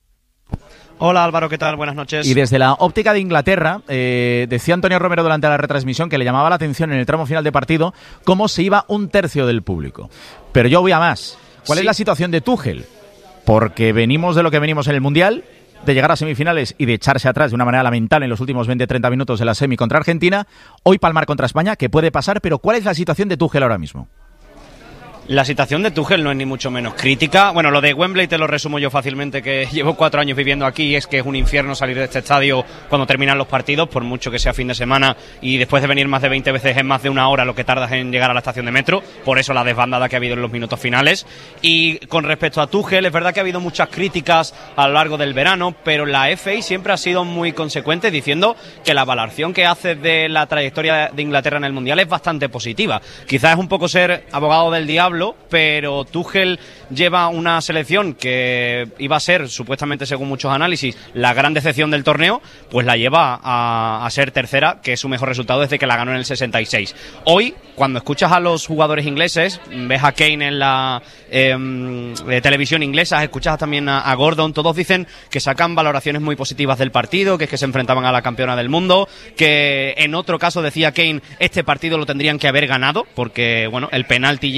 Hola Álvaro, ¿qué tal? Buenas noches. Y desde la óptica de Inglaterra, eh, decía Antonio Romero durante la retransmisión que le llamaba la atención en el tramo final de partido cómo se iba un tercio del público. Pero yo voy a más. ¿Cuál sí. es la situación de Tuchel? Porque venimos de lo que venimos en el Mundial, de llegar a semifinales y de echarse atrás de una manera lamentable en los últimos veinte a treinta minutos de la semi contra Argentina, hoy palmar contra España, que puede pasar, pero ¿cuál es la situación de Tuchel ahora mismo? La situación de Tuchel no es ni mucho menos crítica. Bueno, lo de Wembley te lo resumo yo fácilmente, que llevo cuatro años viviendo aquí, y es que es un infierno salir de este estadio cuando terminan los partidos, por mucho que sea fin de semana, y después de venir más de veinte veces es más de una hora lo que tardas en llegar a la estación de metro, por eso la desbandada que ha habido en los minutos finales. Y con respecto a Tuchel, es verdad que ha habido muchas críticas a lo largo del verano, pero la F A siempre ha sido muy consecuente diciendo que la valoración que hace de la trayectoria de Inglaterra en el Mundial es bastante positiva. Quizás es un poco ser abogado del diablo, pero Tuchel lleva una selección que iba a ser, supuestamente según muchos análisis, la gran decepción del torneo, pues la lleva a, a ser tercera, que es su mejor resultado desde que la ganó en el sesenta y seis. Hoy, cuando escuchas a los jugadores ingleses, ves a Kane en la eh, televisión inglesa, escuchas también a, a Gordon, todos dicen que sacan valoraciones muy positivas del partido, que es que se enfrentaban a la campeona del mundo, que en otro caso decía Kane, este partido lo tendrían que haber ganado, porque bueno, el penalti llega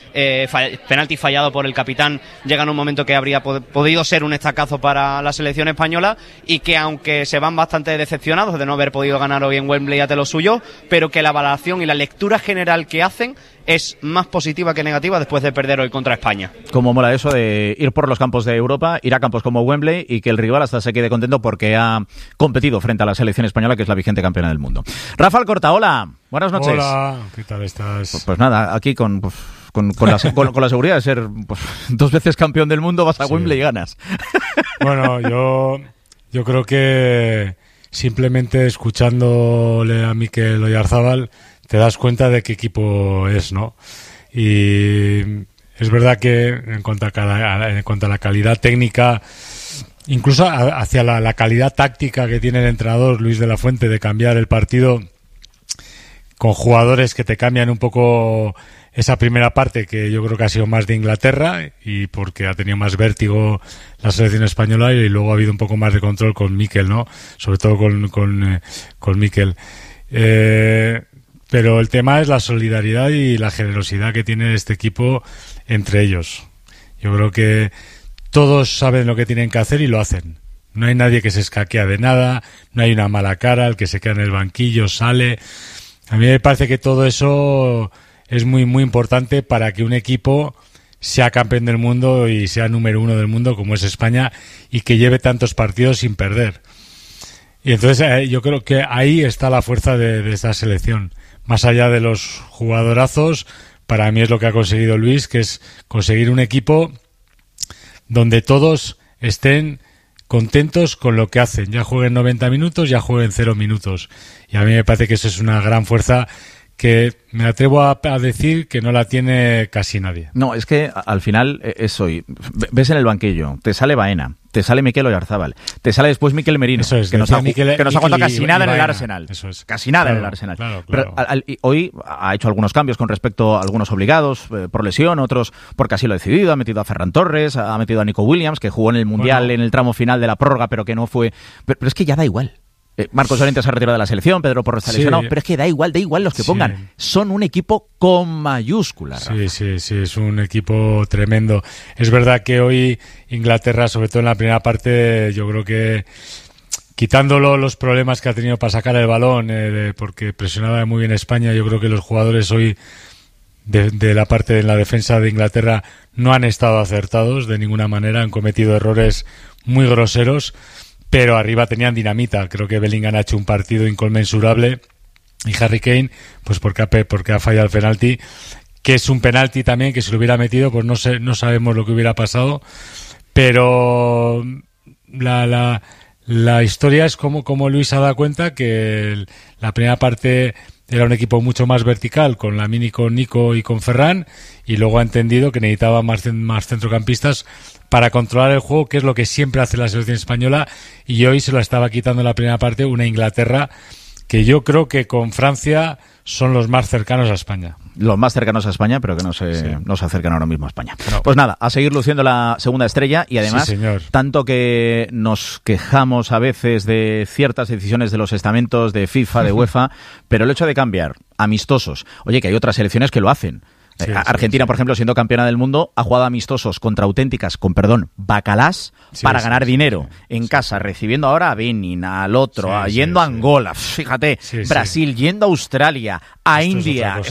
eh, fall- penalti fallado por el capitán, llega en un momento que habría pod- podido ser un estacazo para la selección española, y que aunque se van bastante decepcionados de no haber podido ganar hoy en Wembley ante lo suyo, pero que la valoración y la lectura general que hacen es más positiva que negativa después de perder hoy contra España. Como mola eso de ir por los campos de Europa, ir a campos como Wembley y que el rival hasta se quede contento porque ha competido frente a la selección española, que es la vigente campeona del mundo. Rafa Alcorta, hola, buenas noches. Hola, ¿qué tal estás? Pues, pues nada, aquí con... Pues, Con, con, la, con, con la seguridad de ser pues, dos veces campeón del mundo, vas a sí. Wembley y ganas. Bueno, yo, yo creo que simplemente escuchándole a Mikel Oyarzábal te das cuenta de qué equipo es, ¿no? Y es verdad que en cuanto a, en cuanto a la calidad técnica, incluso hacia la, la calidad táctica que tiene el entrenador Luis de la Fuente de cambiar el partido con jugadores que te cambian un poco esa primera parte, que yo creo que ha sido más de Inglaterra y porque ha tenido más vértigo la selección española, y luego ha habido un poco más de control con Mikel, ¿no? Sobre todo con, con, eh, con Mikel. Eh, pero el tema es la solidaridad y la generosidad que tiene este equipo entre ellos. Yo creo que todos saben lo que tienen que hacer y lo hacen. No hay nadie que se escaquea de nada, no hay una mala cara, el que se queda en el banquillo sale. A mí me parece que todo eso es muy, muy importante para que un equipo sea campeón del mundo y sea número uno del mundo, como es España, y que lleve tantos partidos sin perder. Y entonces eh, yo creo que ahí está la fuerza de, de esta selección. Más allá de los jugadorazos, para mí es lo que ha conseguido Luis, que es conseguir un equipo donde todos estén contentos con lo que hacen. Ya jueguen noventa minutos, ya jueguen cero minutos. Y a mí me parece que eso es una gran fuerza que me atrevo a, a decir que no la tiene casi nadie. No, es que al final es hoy. Ves en el banquillo, te sale Baena, te sale Mikel Oyarzábal, te sale después Mikel Merino, eso es, que, nos ha, Mikel, que nos ha aguantado Mikel casi y, nada y en el Baena, Arsenal. Eso es. Casi nada claro, en el Arsenal. Claro, claro. Pero al, al, hoy ha hecho algunos cambios con respecto a algunos obligados eh, por lesión, otros porque así lo ha decidido. Ha metido a Ferran Torres, ha metido a Nico Williams, que jugó en el Mundial bueno. en el tramo final de la prórroga, pero que no fue... Pero, pero es que ya da igual. Eh, Marcos Llorente se ha retirado de la selección, Pedro Porro está lesionado, sí. pero es que da igual, da igual los que sí. pongan. Son un equipo con mayúsculas. Sí, sí, sí, es un equipo tremendo. Es verdad que hoy Inglaterra, sobre todo en la primera parte, yo creo que quitándolo los problemas que ha tenido para sacar el balón, eh, de, porque presionaba muy bien España, yo creo que los jugadores hoy de, de la parte de la defensa de Inglaterra no han estado acertados de ninguna manera, han cometido errores muy groseros. Pero arriba tenían dinamita. Creo que Bellingham ha hecho un partido inconmensurable y Harry Kane, pues porque ha, porque ha fallado el penalti, que es un penalti también que si lo hubiera metido, pues no sé, no sabemos lo que hubiera pasado. Pero la, la, la historia es como, como Luis se ha dado cuenta que el, la primera parte era un equipo mucho más vertical, con Lamine, con Nico y con Ferran, y luego ha entendido que necesitaba más, más centrocampistas para controlar el juego, que es lo que siempre hace la selección española, y hoy se lo estaba quitando en la primera parte una Inglaterra que yo creo que con Francia son los más cercanos a España. Los más cercanos a España, pero que no se, sí. no se acercan ahora mismo a España. No. Pues nada, a seguir luciendo la segunda estrella, y además, sí, tanto que nos quejamos a veces de ciertas decisiones de los estamentos de FIFA, de UEFA, pero el hecho de cambiar amistosos, oye, que hay otras selecciones que lo hacen. Sí, Argentina, sí, sí. por ejemplo, siendo campeona del mundo, ha jugado amistosos contra auténticas, con perdón, bacalás, sí, para sí, ganar sí, dinero sí, en sí, casa, sí. recibiendo ahora a Benin, al otro, sí, a, yendo sí, a Angola, sí. fíjate, sí, Brasil, sí. yendo a Australia, a Esto India.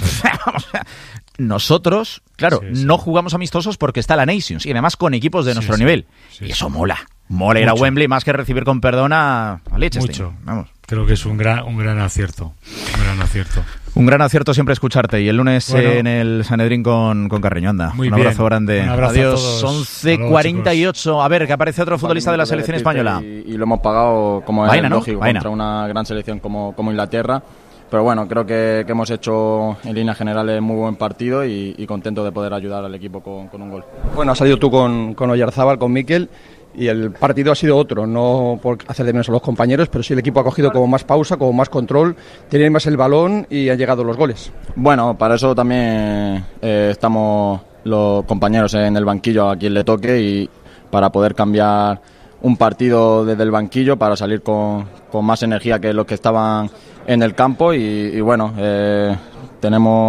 Nosotros, claro, sí, sí. no jugamos amistosos porque está la Nations, y además con equipos de nuestro sí, nivel. Sí, y eso sí. mola. Mola ir a Wembley más que recibir con perdón a, a Liechtenstein. Mucho. Vamos. Creo que es un gran, un gran acierto. Un gran acierto. Un gran acierto siempre escucharte. Y el lunes bueno, en el Sanedrín con, con Carreño. Anda. Muy un bien. abrazo grande. Un abrazo Adiós. once cuarenta y ocho. A ver, que aparece otro futbolista de la selección española. Y, y lo hemos pagado como Vaina, es ¿no? lógico Vaina. contra una gran selección como, como Inglaterra. Pero bueno, creo que, que hemos hecho en líneas generales muy buen partido y, y contento de poder ayudar al equipo con, con un gol. Bueno, has salido tú con, con Oyarzábal, con Mikel. Y el partido ha sido otro, no por hacer de menos a los compañeros, pero sí el equipo ha cogido como más pausa, como más control, tiene más el balón y han llegado los goles. Bueno, para eso también eh, estamos los compañeros en el banquillo a quien le toque, y para poder cambiar un partido desde el banquillo para salir con, con más energía que los que estaban en el campo. Y, y bueno, eh, tenemos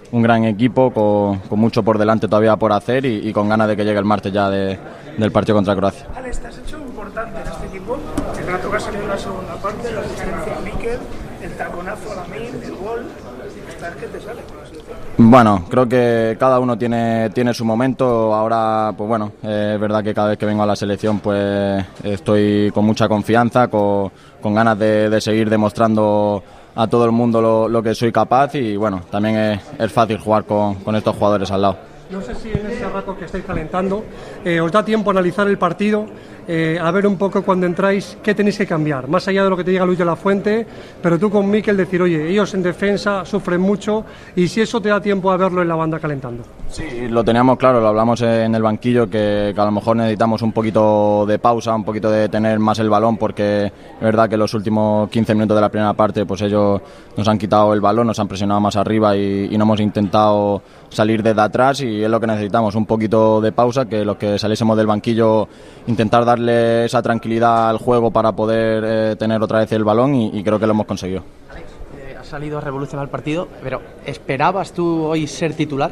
un gran equipo con, con mucho por delante todavía por hacer y, y con ganas de que llegue el martes ya de, del partido contra Croacia. Alex, te has hecho importante en este equipo. El rato que ha salido en la segunda parte, la asistencia a Mikel, el taconazo a Lamine, el gol. ¿Estás que te sale con la selección? Bueno, creo que cada uno tiene, tiene su momento. Ahora, pues bueno, eh, es verdad que cada vez que vengo a la selección pues estoy con mucha confianza, con, con ganas de, de seguir demostrando a todo el mundo lo, lo que soy capaz y bueno, también es, es fácil jugar con, con estos jugadores al lado. No sé si en ese rato que estáis calentando eh, os da tiempo a analizar el partido, eh, a ver un poco cuando entráis qué tenéis que cambiar, más allá de lo que te diga Luis de la Fuente, pero tú con Mikel decir, oye, ellos en defensa sufren mucho y si eso te da tiempo a verlo en la banda calentando. Sí, lo teníamos claro, lo hablamos en el banquillo, que, que a lo mejor necesitamos un poquito de pausa, un poquito de tener más el balón, porque es verdad que los últimos quince minutos de la primera parte pues ellos nos han quitado el balón, nos han presionado más arriba y, y no hemos intentado salir desde atrás y es lo que necesitamos, un poquito de pausa, que los que saliésemos del banquillo intentar darle esa tranquilidad al juego para poder eh, tener otra vez el balón y, y creo que lo hemos conseguido. Eh, has salido a revolucionar el partido, pero ¿esperabas tú hoy ser titular?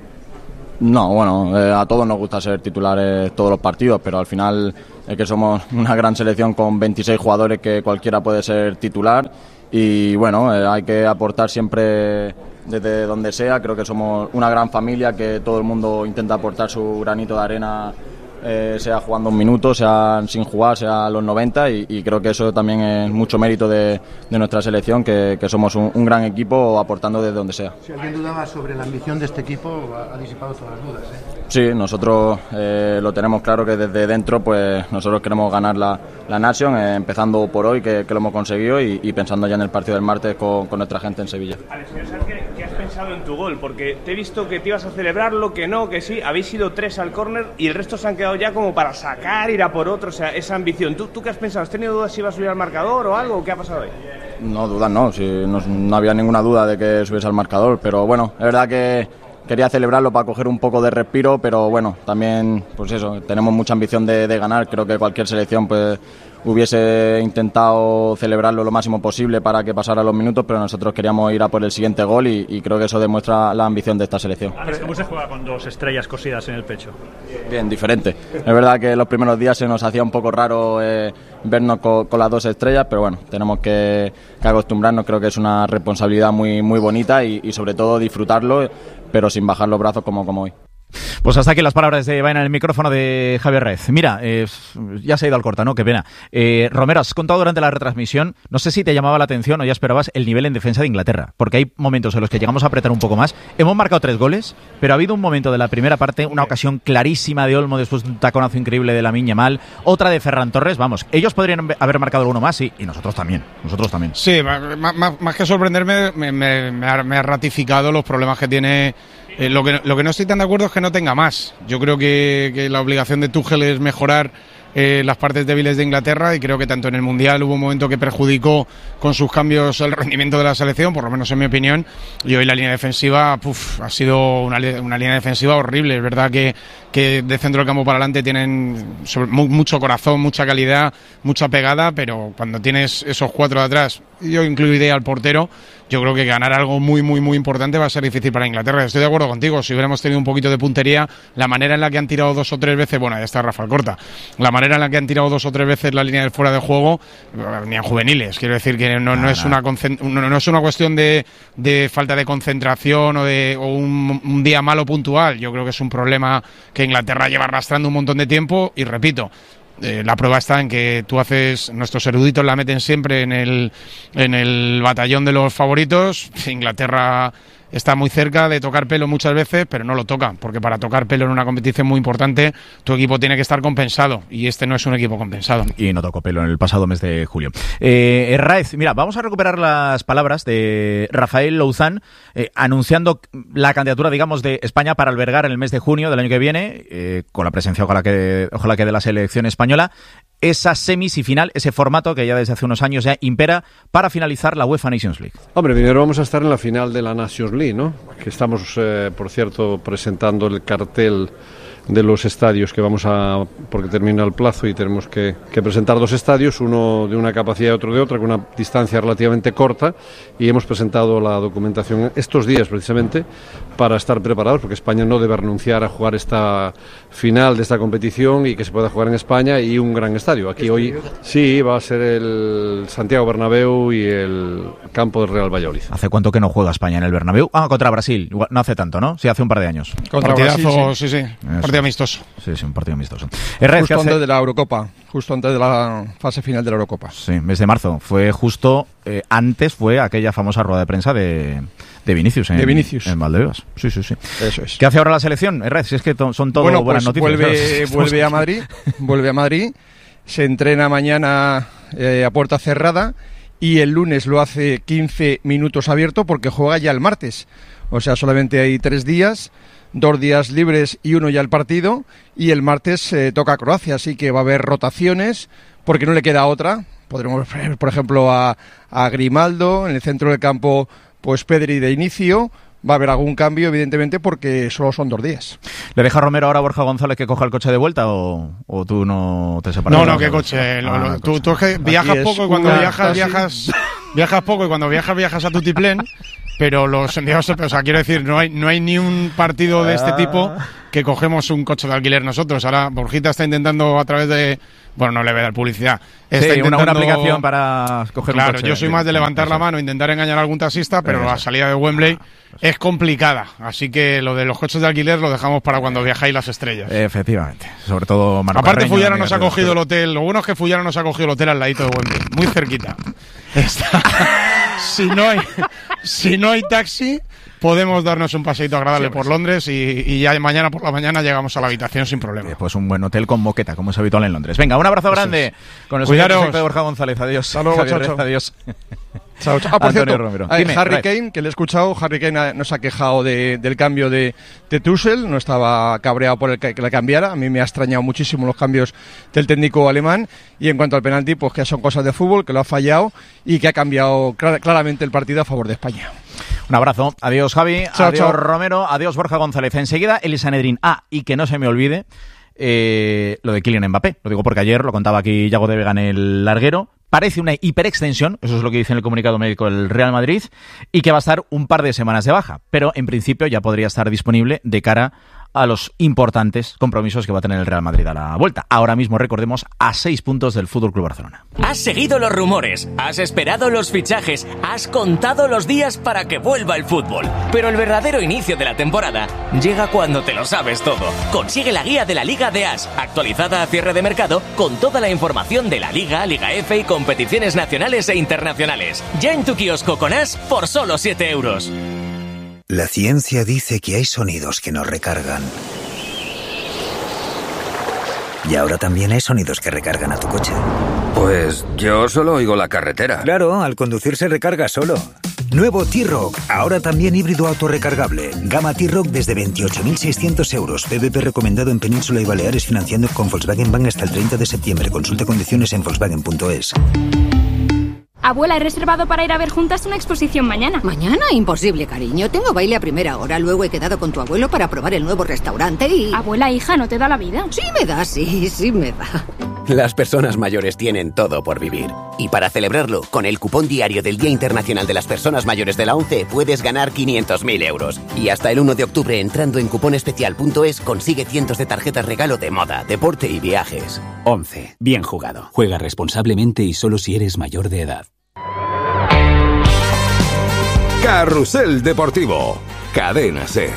No, bueno, eh, a todos nos gusta ser titulares todos los partidos, pero al final es que somos una gran selección con veintiséis jugadores que cualquiera puede ser titular y bueno, eh, hay que aportar siempre desde donde sea. Creo que somos una gran familia, que todo el mundo intenta aportar su granito de arena, eh, sea jugando un minuto, sea sin jugar, sea a los noventa y, y creo que eso también es mucho mérito de, de nuestra selección, que, que somos un, un gran equipo aportando desde donde sea. Si alguien dudaba sobre la ambición de este equipo, ha, ha disipado todas las dudas, ¿eh? Sí, nosotros eh, lo tenemos claro, que desde dentro pues nosotros queremos ganar la, la Nation, eh, empezando por hoy, que, que lo hemos conseguido y, y pensando ya en el partido del martes con, con nuestra gente en Sevilla. Alex, quiero saber qué, qué has pensado en tu gol, porque te he visto que te ibas a celebrarlo, que no, que sí, habéis ido tres al córner y el resto se han quedado ya como para sacar, ir a por otro, o sea, esa ambición. ¿Tú, tú qué has pensado? ¿Has tenido dudas si ibas a subir al marcador o algo? ¿Qué ha pasado hoy? No, dudas no, si no, no había ninguna duda de que subiese al marcador, pero bueno, es verdad que quería celebrarlo para coger un poco de respiro, pero bueno, también, pues eso, tenemos mucha ambición de, de ganar. Creo que cualquier selección pues hubiese intentado celebrarlo lo máximo posible para que pasara los minutos, pero nosotros queríamos ir a por el siguiente gol y, y creo que eso demuestra la ambición de esta selección. Alex, ¿cómo se juega con dos estrellas cosidas en el pecho? Bien, diferente. Es verdad que los primeros días se nos hacía un poco raro eh, vernos con, con las dos estrellas, pero bueno, tenemos que, que acostumbrarnos. Creo que es una responsabilidad muy, muy bonita y, y sobre todo disfrutarlo, pero sin bajar los brazos como, como hoy. Pues hasta aquí las palabras de Vaina en el micrófono de Javier Rez. Mira, eh, ya se ha ido al corta, ¿no? Qué pena. Eh, Romero, has contado durante la retransmisión, no sé si te llamaba la atención o ya esperabas el nivel en defensa de Inglaterra, porque hay momentos en los que llegamos a apretar un poco más. Hemos marcado tres goles, pero ha habido un momento de la primera parte, una ocasión clarísima de Olmo después de un taconazo increíble de Lamine Yamal, otra de Ferran Torres. Vamos, ellos podrían haber marcado alguno más, sí, y nosotros también. Nosotros también. Sí, más, más, más que sorprenderme, me, me, me, ha, me ha ratificado los problemas que tiene. Eh, lo, que, lo que no estoy tan de acuerdo es que no tenga más. Yo creo que, que la obligación de Tuchel es mejorar eh, las partes débiles de Inglaterra y creo que tanto en el Mundial hubo un momento que perjudicó con sus cambios el rendimiento de la selección, por lo menos en mi opinión, y hoy la línea defensiva puf, ha sido una, una línea defensiva horrible. Es verdad que, que de centro del campo para adelante tienen sobre, mu, mucho corazón, mucha calidad, mucha pegada, pero cuando tienes esos cuatro de atrás, yo incluiría al portero, yo creo que ganar algo muy, muy, muy importante va a ser difícil para Inglaterra. Estoy de acuerdo contigo, si hubiéramos tenido un poquito de puntería, la manera en la que han tirado dos o tres veces, bueno, ya está Rafa Corta, la manera en la que han tirado dos o tres veces la línea del fuera de juego, ni en juveniles, quiero decir que no, no, es, una, no, no es una cuestión de, de falta de concentración o de o un, un día malo puntual. Yo creo que es un problema que Inglaterra lleva arrastrando un montón de tiempo y repito, Eh, la prueba está en que tú haces, nuestros eruditos la meten siempre en el, en el batallón de los favoritos. Inglaterra está muy cerca de tocar pelo muchas veces, pero no lo toca, porque para tocar pelo en una competición muy importante tu equipo tiene que estar compensado y este no es un equipo compensado. Y no tocó pelo en el pasado mes de julio. Eh, Raez, mira, vamos a recuperar las palabras de Rafael Louzán eh, anunciando la candidatura, digamos, de España para albergar en el mes de junio del año que viene, eh, con la presencia, ojalá que, ojalá que de la selección española, esas semis y final, ese formato que ya desde hace unos años ya impera para finalizar la UEFA Nations League. Hombre, primero vamos a estar en la final de la Nations League, ¿no? Que estamos, eh, por cierto, presentando el cartel de los estadios que vamos a, porque termina el plazo y tenemos que, que presentar dos estadios, uno de una capacidad y otro de otra, con una distancia relativamente corta, y hemos presentado la documentación estos días precisamente para estar preparados, porque España no debe renunciar a jugar esta final de esta competición y que se pueda jugar en España, y un gran estadio. Aquí hoy sí va a ser el Santiago Bernabéu y el campo del Real Valladolid. ¿Hace cuánto que no juega España en el Bernabéu? Ah, contra Brasil. Igual, no hace tanto, ¿no? Sí, hace un par de años. Contra Partidazo, Brasil, sí, sí. sí. Partido amistoso. Sí, sí, un partido amistoso. R, justo antes de la Eurocopa, justo antes de la fase final de la Eurocopa. Sí, mes de marzo. Fue justo eh, antes, fue aquella famosa rueda de prensa de, de Vinicius. En, de Vinicius. En Valdebebas. Sí, sí, sí. Eso es. ¿Qué hace ahora la selección, R? Si es que to, son todo bueno, buenas pues noticias. Vuelve, vuelve a Madrid, vuelve a Madrid, se entrena mañana eh, a puerta cerrada, y el lunes lo hace quince minutos abierto, porque juega ya el martes. O sea, solamente hay tres días, dos días libres y uno ya el partido, y el martes eh, toca a Croacia, así que va a haber rotaciones, porque no le queda otra. Podremos ver, por ejemplo, a, a Grimaldo, en el centro del campo, pues Pedri de inicio. Va a haber algún cambio, evidentemente, porque solo son dos días. ¿Le deja Romero ahora a Borja González que coja el coche de vuelta o, o tú no te separas? No, no, ¿qué coche? Lo, lo, ah, tú, coche. Tú es que viajas poco y cuando viajas, viajas, viajas poco y cuando viajas, viajas a Tutiplén. Pero los enviados, o sea, quiero decir, no hay no hay ni un partido de este tipo que cogemos un coche de alquiler nosotros. Ahora Borjita está intentando a través de, bueno, no le voy a dar publicidad. Está sí, una, una aplicación para coger claro, un coche. Claro, yo soy más de levantar la mano, intentar engañar a algún taxista, pero la salida de Wembley es complicada. Así que lo de los coches de alquiler lo dejamos para cuando viajáis las estrellas. Efectivamente, sobre todo Marco Aparte Carreño, Fullana nos ha cogido el hotel, lo bueno es que Fullana nos ha cogido el hotel al ladito de Wembley, muy cerquita. Está... si no hay si no hay taxi, podemos darnos un paseito agradable sí, por Londres y, y ya mañana por la mañana llegamos a la habitación sin problema. Eh, pues un buen hotel con moqueta, como es habitual en Londres. Venga, un abrazo grande con el señor de Borja González. Adiós. Hasta luego, chao, chao. Adiós. Chao, chao. Ah, por cierto, Dime, Harry Kane, que le he escuchado, Harry Kane nos ha quejado de, del cambio de, de Tuchel, no estaba cabreado por el que, que la cambiara. A mí me ha extrañado muchísimo los cambios del técnico alemán. Y en cuanto al penalti, pues que son cosas de fútbol, que lo ha fallado y que ha cambiado clar- claramente el partido a favor de España. Un abrazo. Adiós, Javi. Chao, adiós, chao. Romero. Adiós, Borja González. Enseguida, el Sanedrín. Ah, y que no se me olvide eh, lo de Kylian Mbappé. Lo digo porque ayer lo contaba aquí Yago de Vega en el larguero. Parece una hiperextensión, eso es lo que dice en el comunicado médico del Real Madrid, y que va a estar un par de semanas de baja. Pero en principio ya podría estar disponible de cara a los importantes compromisos que va a tener el Real Madrid a la vuelta. Ahora mismo, recordemos, a seis puntos del F C Barcelona. Has seguido los rumores, has esperado los fichajes, has contado los días para que vuelva el fútbol. Pero el verdadero inicio de la temporada llega cuando te lo sabes todo. Consigue la guía de la Liga de As, actualizada a cierre de mercado, con toda la información de la Liga, Liga F y competiciones nacionales e internacionales. Ya en tu kiosco con As por solo siete euros. La ciencia dice que hay sonidos que nos recargan. Y ahora también hay sonidos que recargan a tu coche. Pues yo solo oigo la carretera. Claro, al conducir se recarga solo. Nuevo T-Rock, ahora también híbrido autorrecargable. Gama T-Rock desde veintiocho mil seiscientos euros. P V P recomendado en Península y Baleares, financiando con Volkswagen Bank hasta el treinta de septiembre. Consulta condiciones en Volkswagen punto es. Abuela, he reservado para ir a ver juntas una exposición mañana. ¿Mañana? Imposible, cariño. Tengo baile a primera hora. Luego he quedado con tu abuelo para probar el nuevo restaurante y... Abuela, hija, ¿no te da la vida? Sí me da, sí, sí me da. Las personas mayores tienen todo por vivir. Y para celebrarlo, con el cupón diario del Día Internacional de las Personas Mayores de la ONCE puedes ganar quinientos mil euros. Y hasta el uno de octubre, entrando en cuponespecial punto es, consigue cientos de tarjetas regalo de moda, deporte y viajes. ONCE. Bien jugado. Juega responsablemente y solo si eres mayor de edad. Carrusel Deportivo. Cadena SER.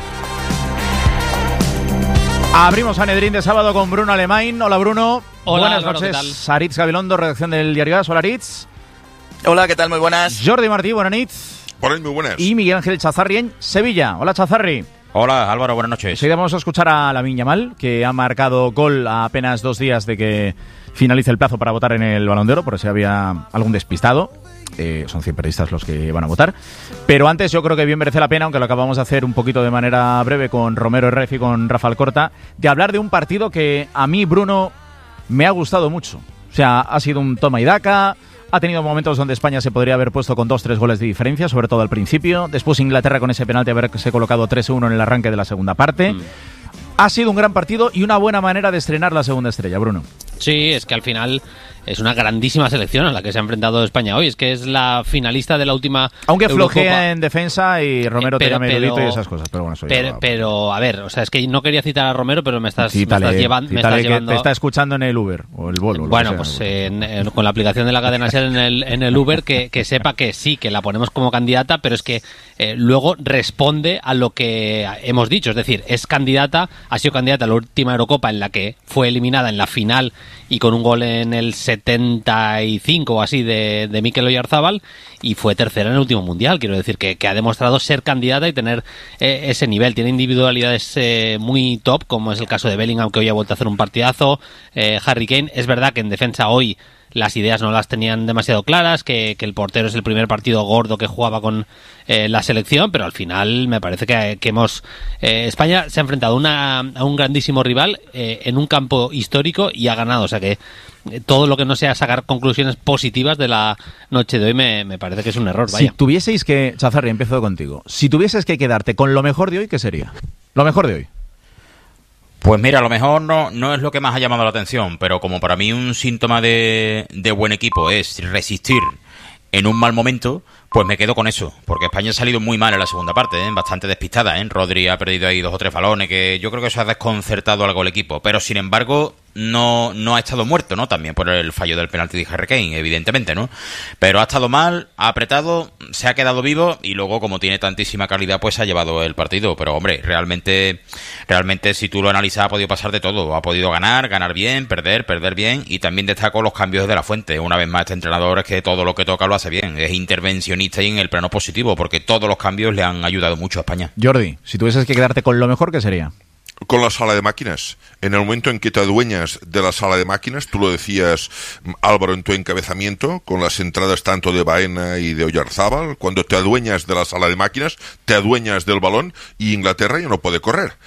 Abrimos Sanedrín de sábado con Bruno Alemán. Hola, Bruno. Hola, buenas Álvaro, noches. ¿qué tal? Aritz Gabilondo, redacción del Diario As. Hola, Aritz. Hola, ¿qué tal? Muy buenas. Jordi Martí, buenas noches. Hola, muy buenas. Y Miguel Ángel Chazarri en Sevilla. Hola, Chazarri. Hola, Álvaro, buenas noches. Seguida vamos a escuchar a Lamine Yamal, que ha marcado gol a apenas dos días de que finalice el plazo para votar en el Balón de Oro, por si había algún despistado. Eh, son cien periodistas los que van a votar. Pero antes yo creo que bien merece la pena, aunque lo acabamos de hacer un poquito de manera breve con Romero Herref y con Rafa Alcorta, de hablar de un partido que a mí, Bruno, me ha gustado mucho. O sea, ha sido un toma y daca. Ha tenido momentos donde España se podría haber puesto con dos, tres goles de diferencia, sobre todo al principio. Después Inglaterra con ese penalti haberse colocado tres uno en el arranque de la segunda parte. Mm. Ha sido un gran partido y una buena manera de estrenar la segunda estrella, Bruno. Sí, es que al final es una grandísima selección a la que se ha enfrentado España hoy. Es que es la finalista de la última Aunque flojea Eurocopa. en defensa y Romero pero, te llama erudito pero, y esas cosas. Pero bueno, eso pero, ya... pero, a ver, o sea, es que no quería citar a Romero, pero me estás, Cítale, me estás, llevan, me estás que llevando... te está escuchando en el Uber o el Volvo. Bueno, pues en, en, con la aplicación de la cadena SER en el, en el Uber, que, que sepa que sí, que la ponemos como candidata, pero es que eh, luego responde a lo que hemos dicho. Es decir, es candidata, ha sido candidata a la última Eurocopa en la que fue eliminada en la final y con un gol en el setenta y cinco o así de, de Mikel Oyarzabal, y fue tercera en el último mundial. Quiero decir que, que ha demostrado ser candidata y tener eh, ese nivel. Tiene individualidades eh, muy top, como es el caso de Bellingham, que hoy ha vuelto a hacer un partidazo. eh, Harry Kane, es verdad que en defensa hoy las ideas no las tenían demasiado claras, que, que el portero es el primer partido gordo que jugaba con eh, la selección, pero al final me parece que, que hemos eh, España se ha enfrentado una, a un grandísimo rival eh, en un campo histórico y ha ganado. O sea que eh, todo lo que no sea sacar conclusiones positivas de la noche de hoy me, me parece que es un error. Vaya. Si tuvieseis que, Chazarri, empiezo contigo, si tuvieses que quedarte con lo mejor de hoy, ¿qué sería? Lo mejor de hoy. Pues mira, a lo mejor no, no es lo que más ha llamado la atención, pero como para mí un síntoma de, de buen equipo es resistir en un mal momento, pues me quedo con eso, porque España ha salido muy mal en la segunda parte, ¿eh? Bastante despistada, ¿eh? Rodri ha perdido ahí dos o tres balones, que yo creo que eso ha desconcertado algo al equipo, pero sin embargo no, no ha estado muerto, ¿no? También por el fallo del penalti de Harry Kane, evidentemente, ¿no? Pero ha estado mal, ha apretado, se ha quedado vivo y luego, como tiene tantísima calidad, pues ha llevado el partido. Pero hombre, realmente, realmente si tú lo analizas, ha podido pasar de todo. Ha podido ganar, ganar bien, perder, perder bien, y también destaco los cambios de la Fuente. Una vez más, este entrenador es que todo lo que toca lo hace bien, es intervencionista y en el plano positivo, porque todos los cambios le han ayudado mucho a España. Jordi, si tuvieses que quedarte con lo mejor, ¿qué sería? Con la sala de máquinas. En el momento en que te adueñas de la sala de máquinas, tú lo decías, Álvaro, en tu encabezamiento, con las entradas tanto de Baena y de Oyarzábal, cuando te adueñas de la sala de máquinas, te adueñas del balón y Inglaterra ya no puede correr.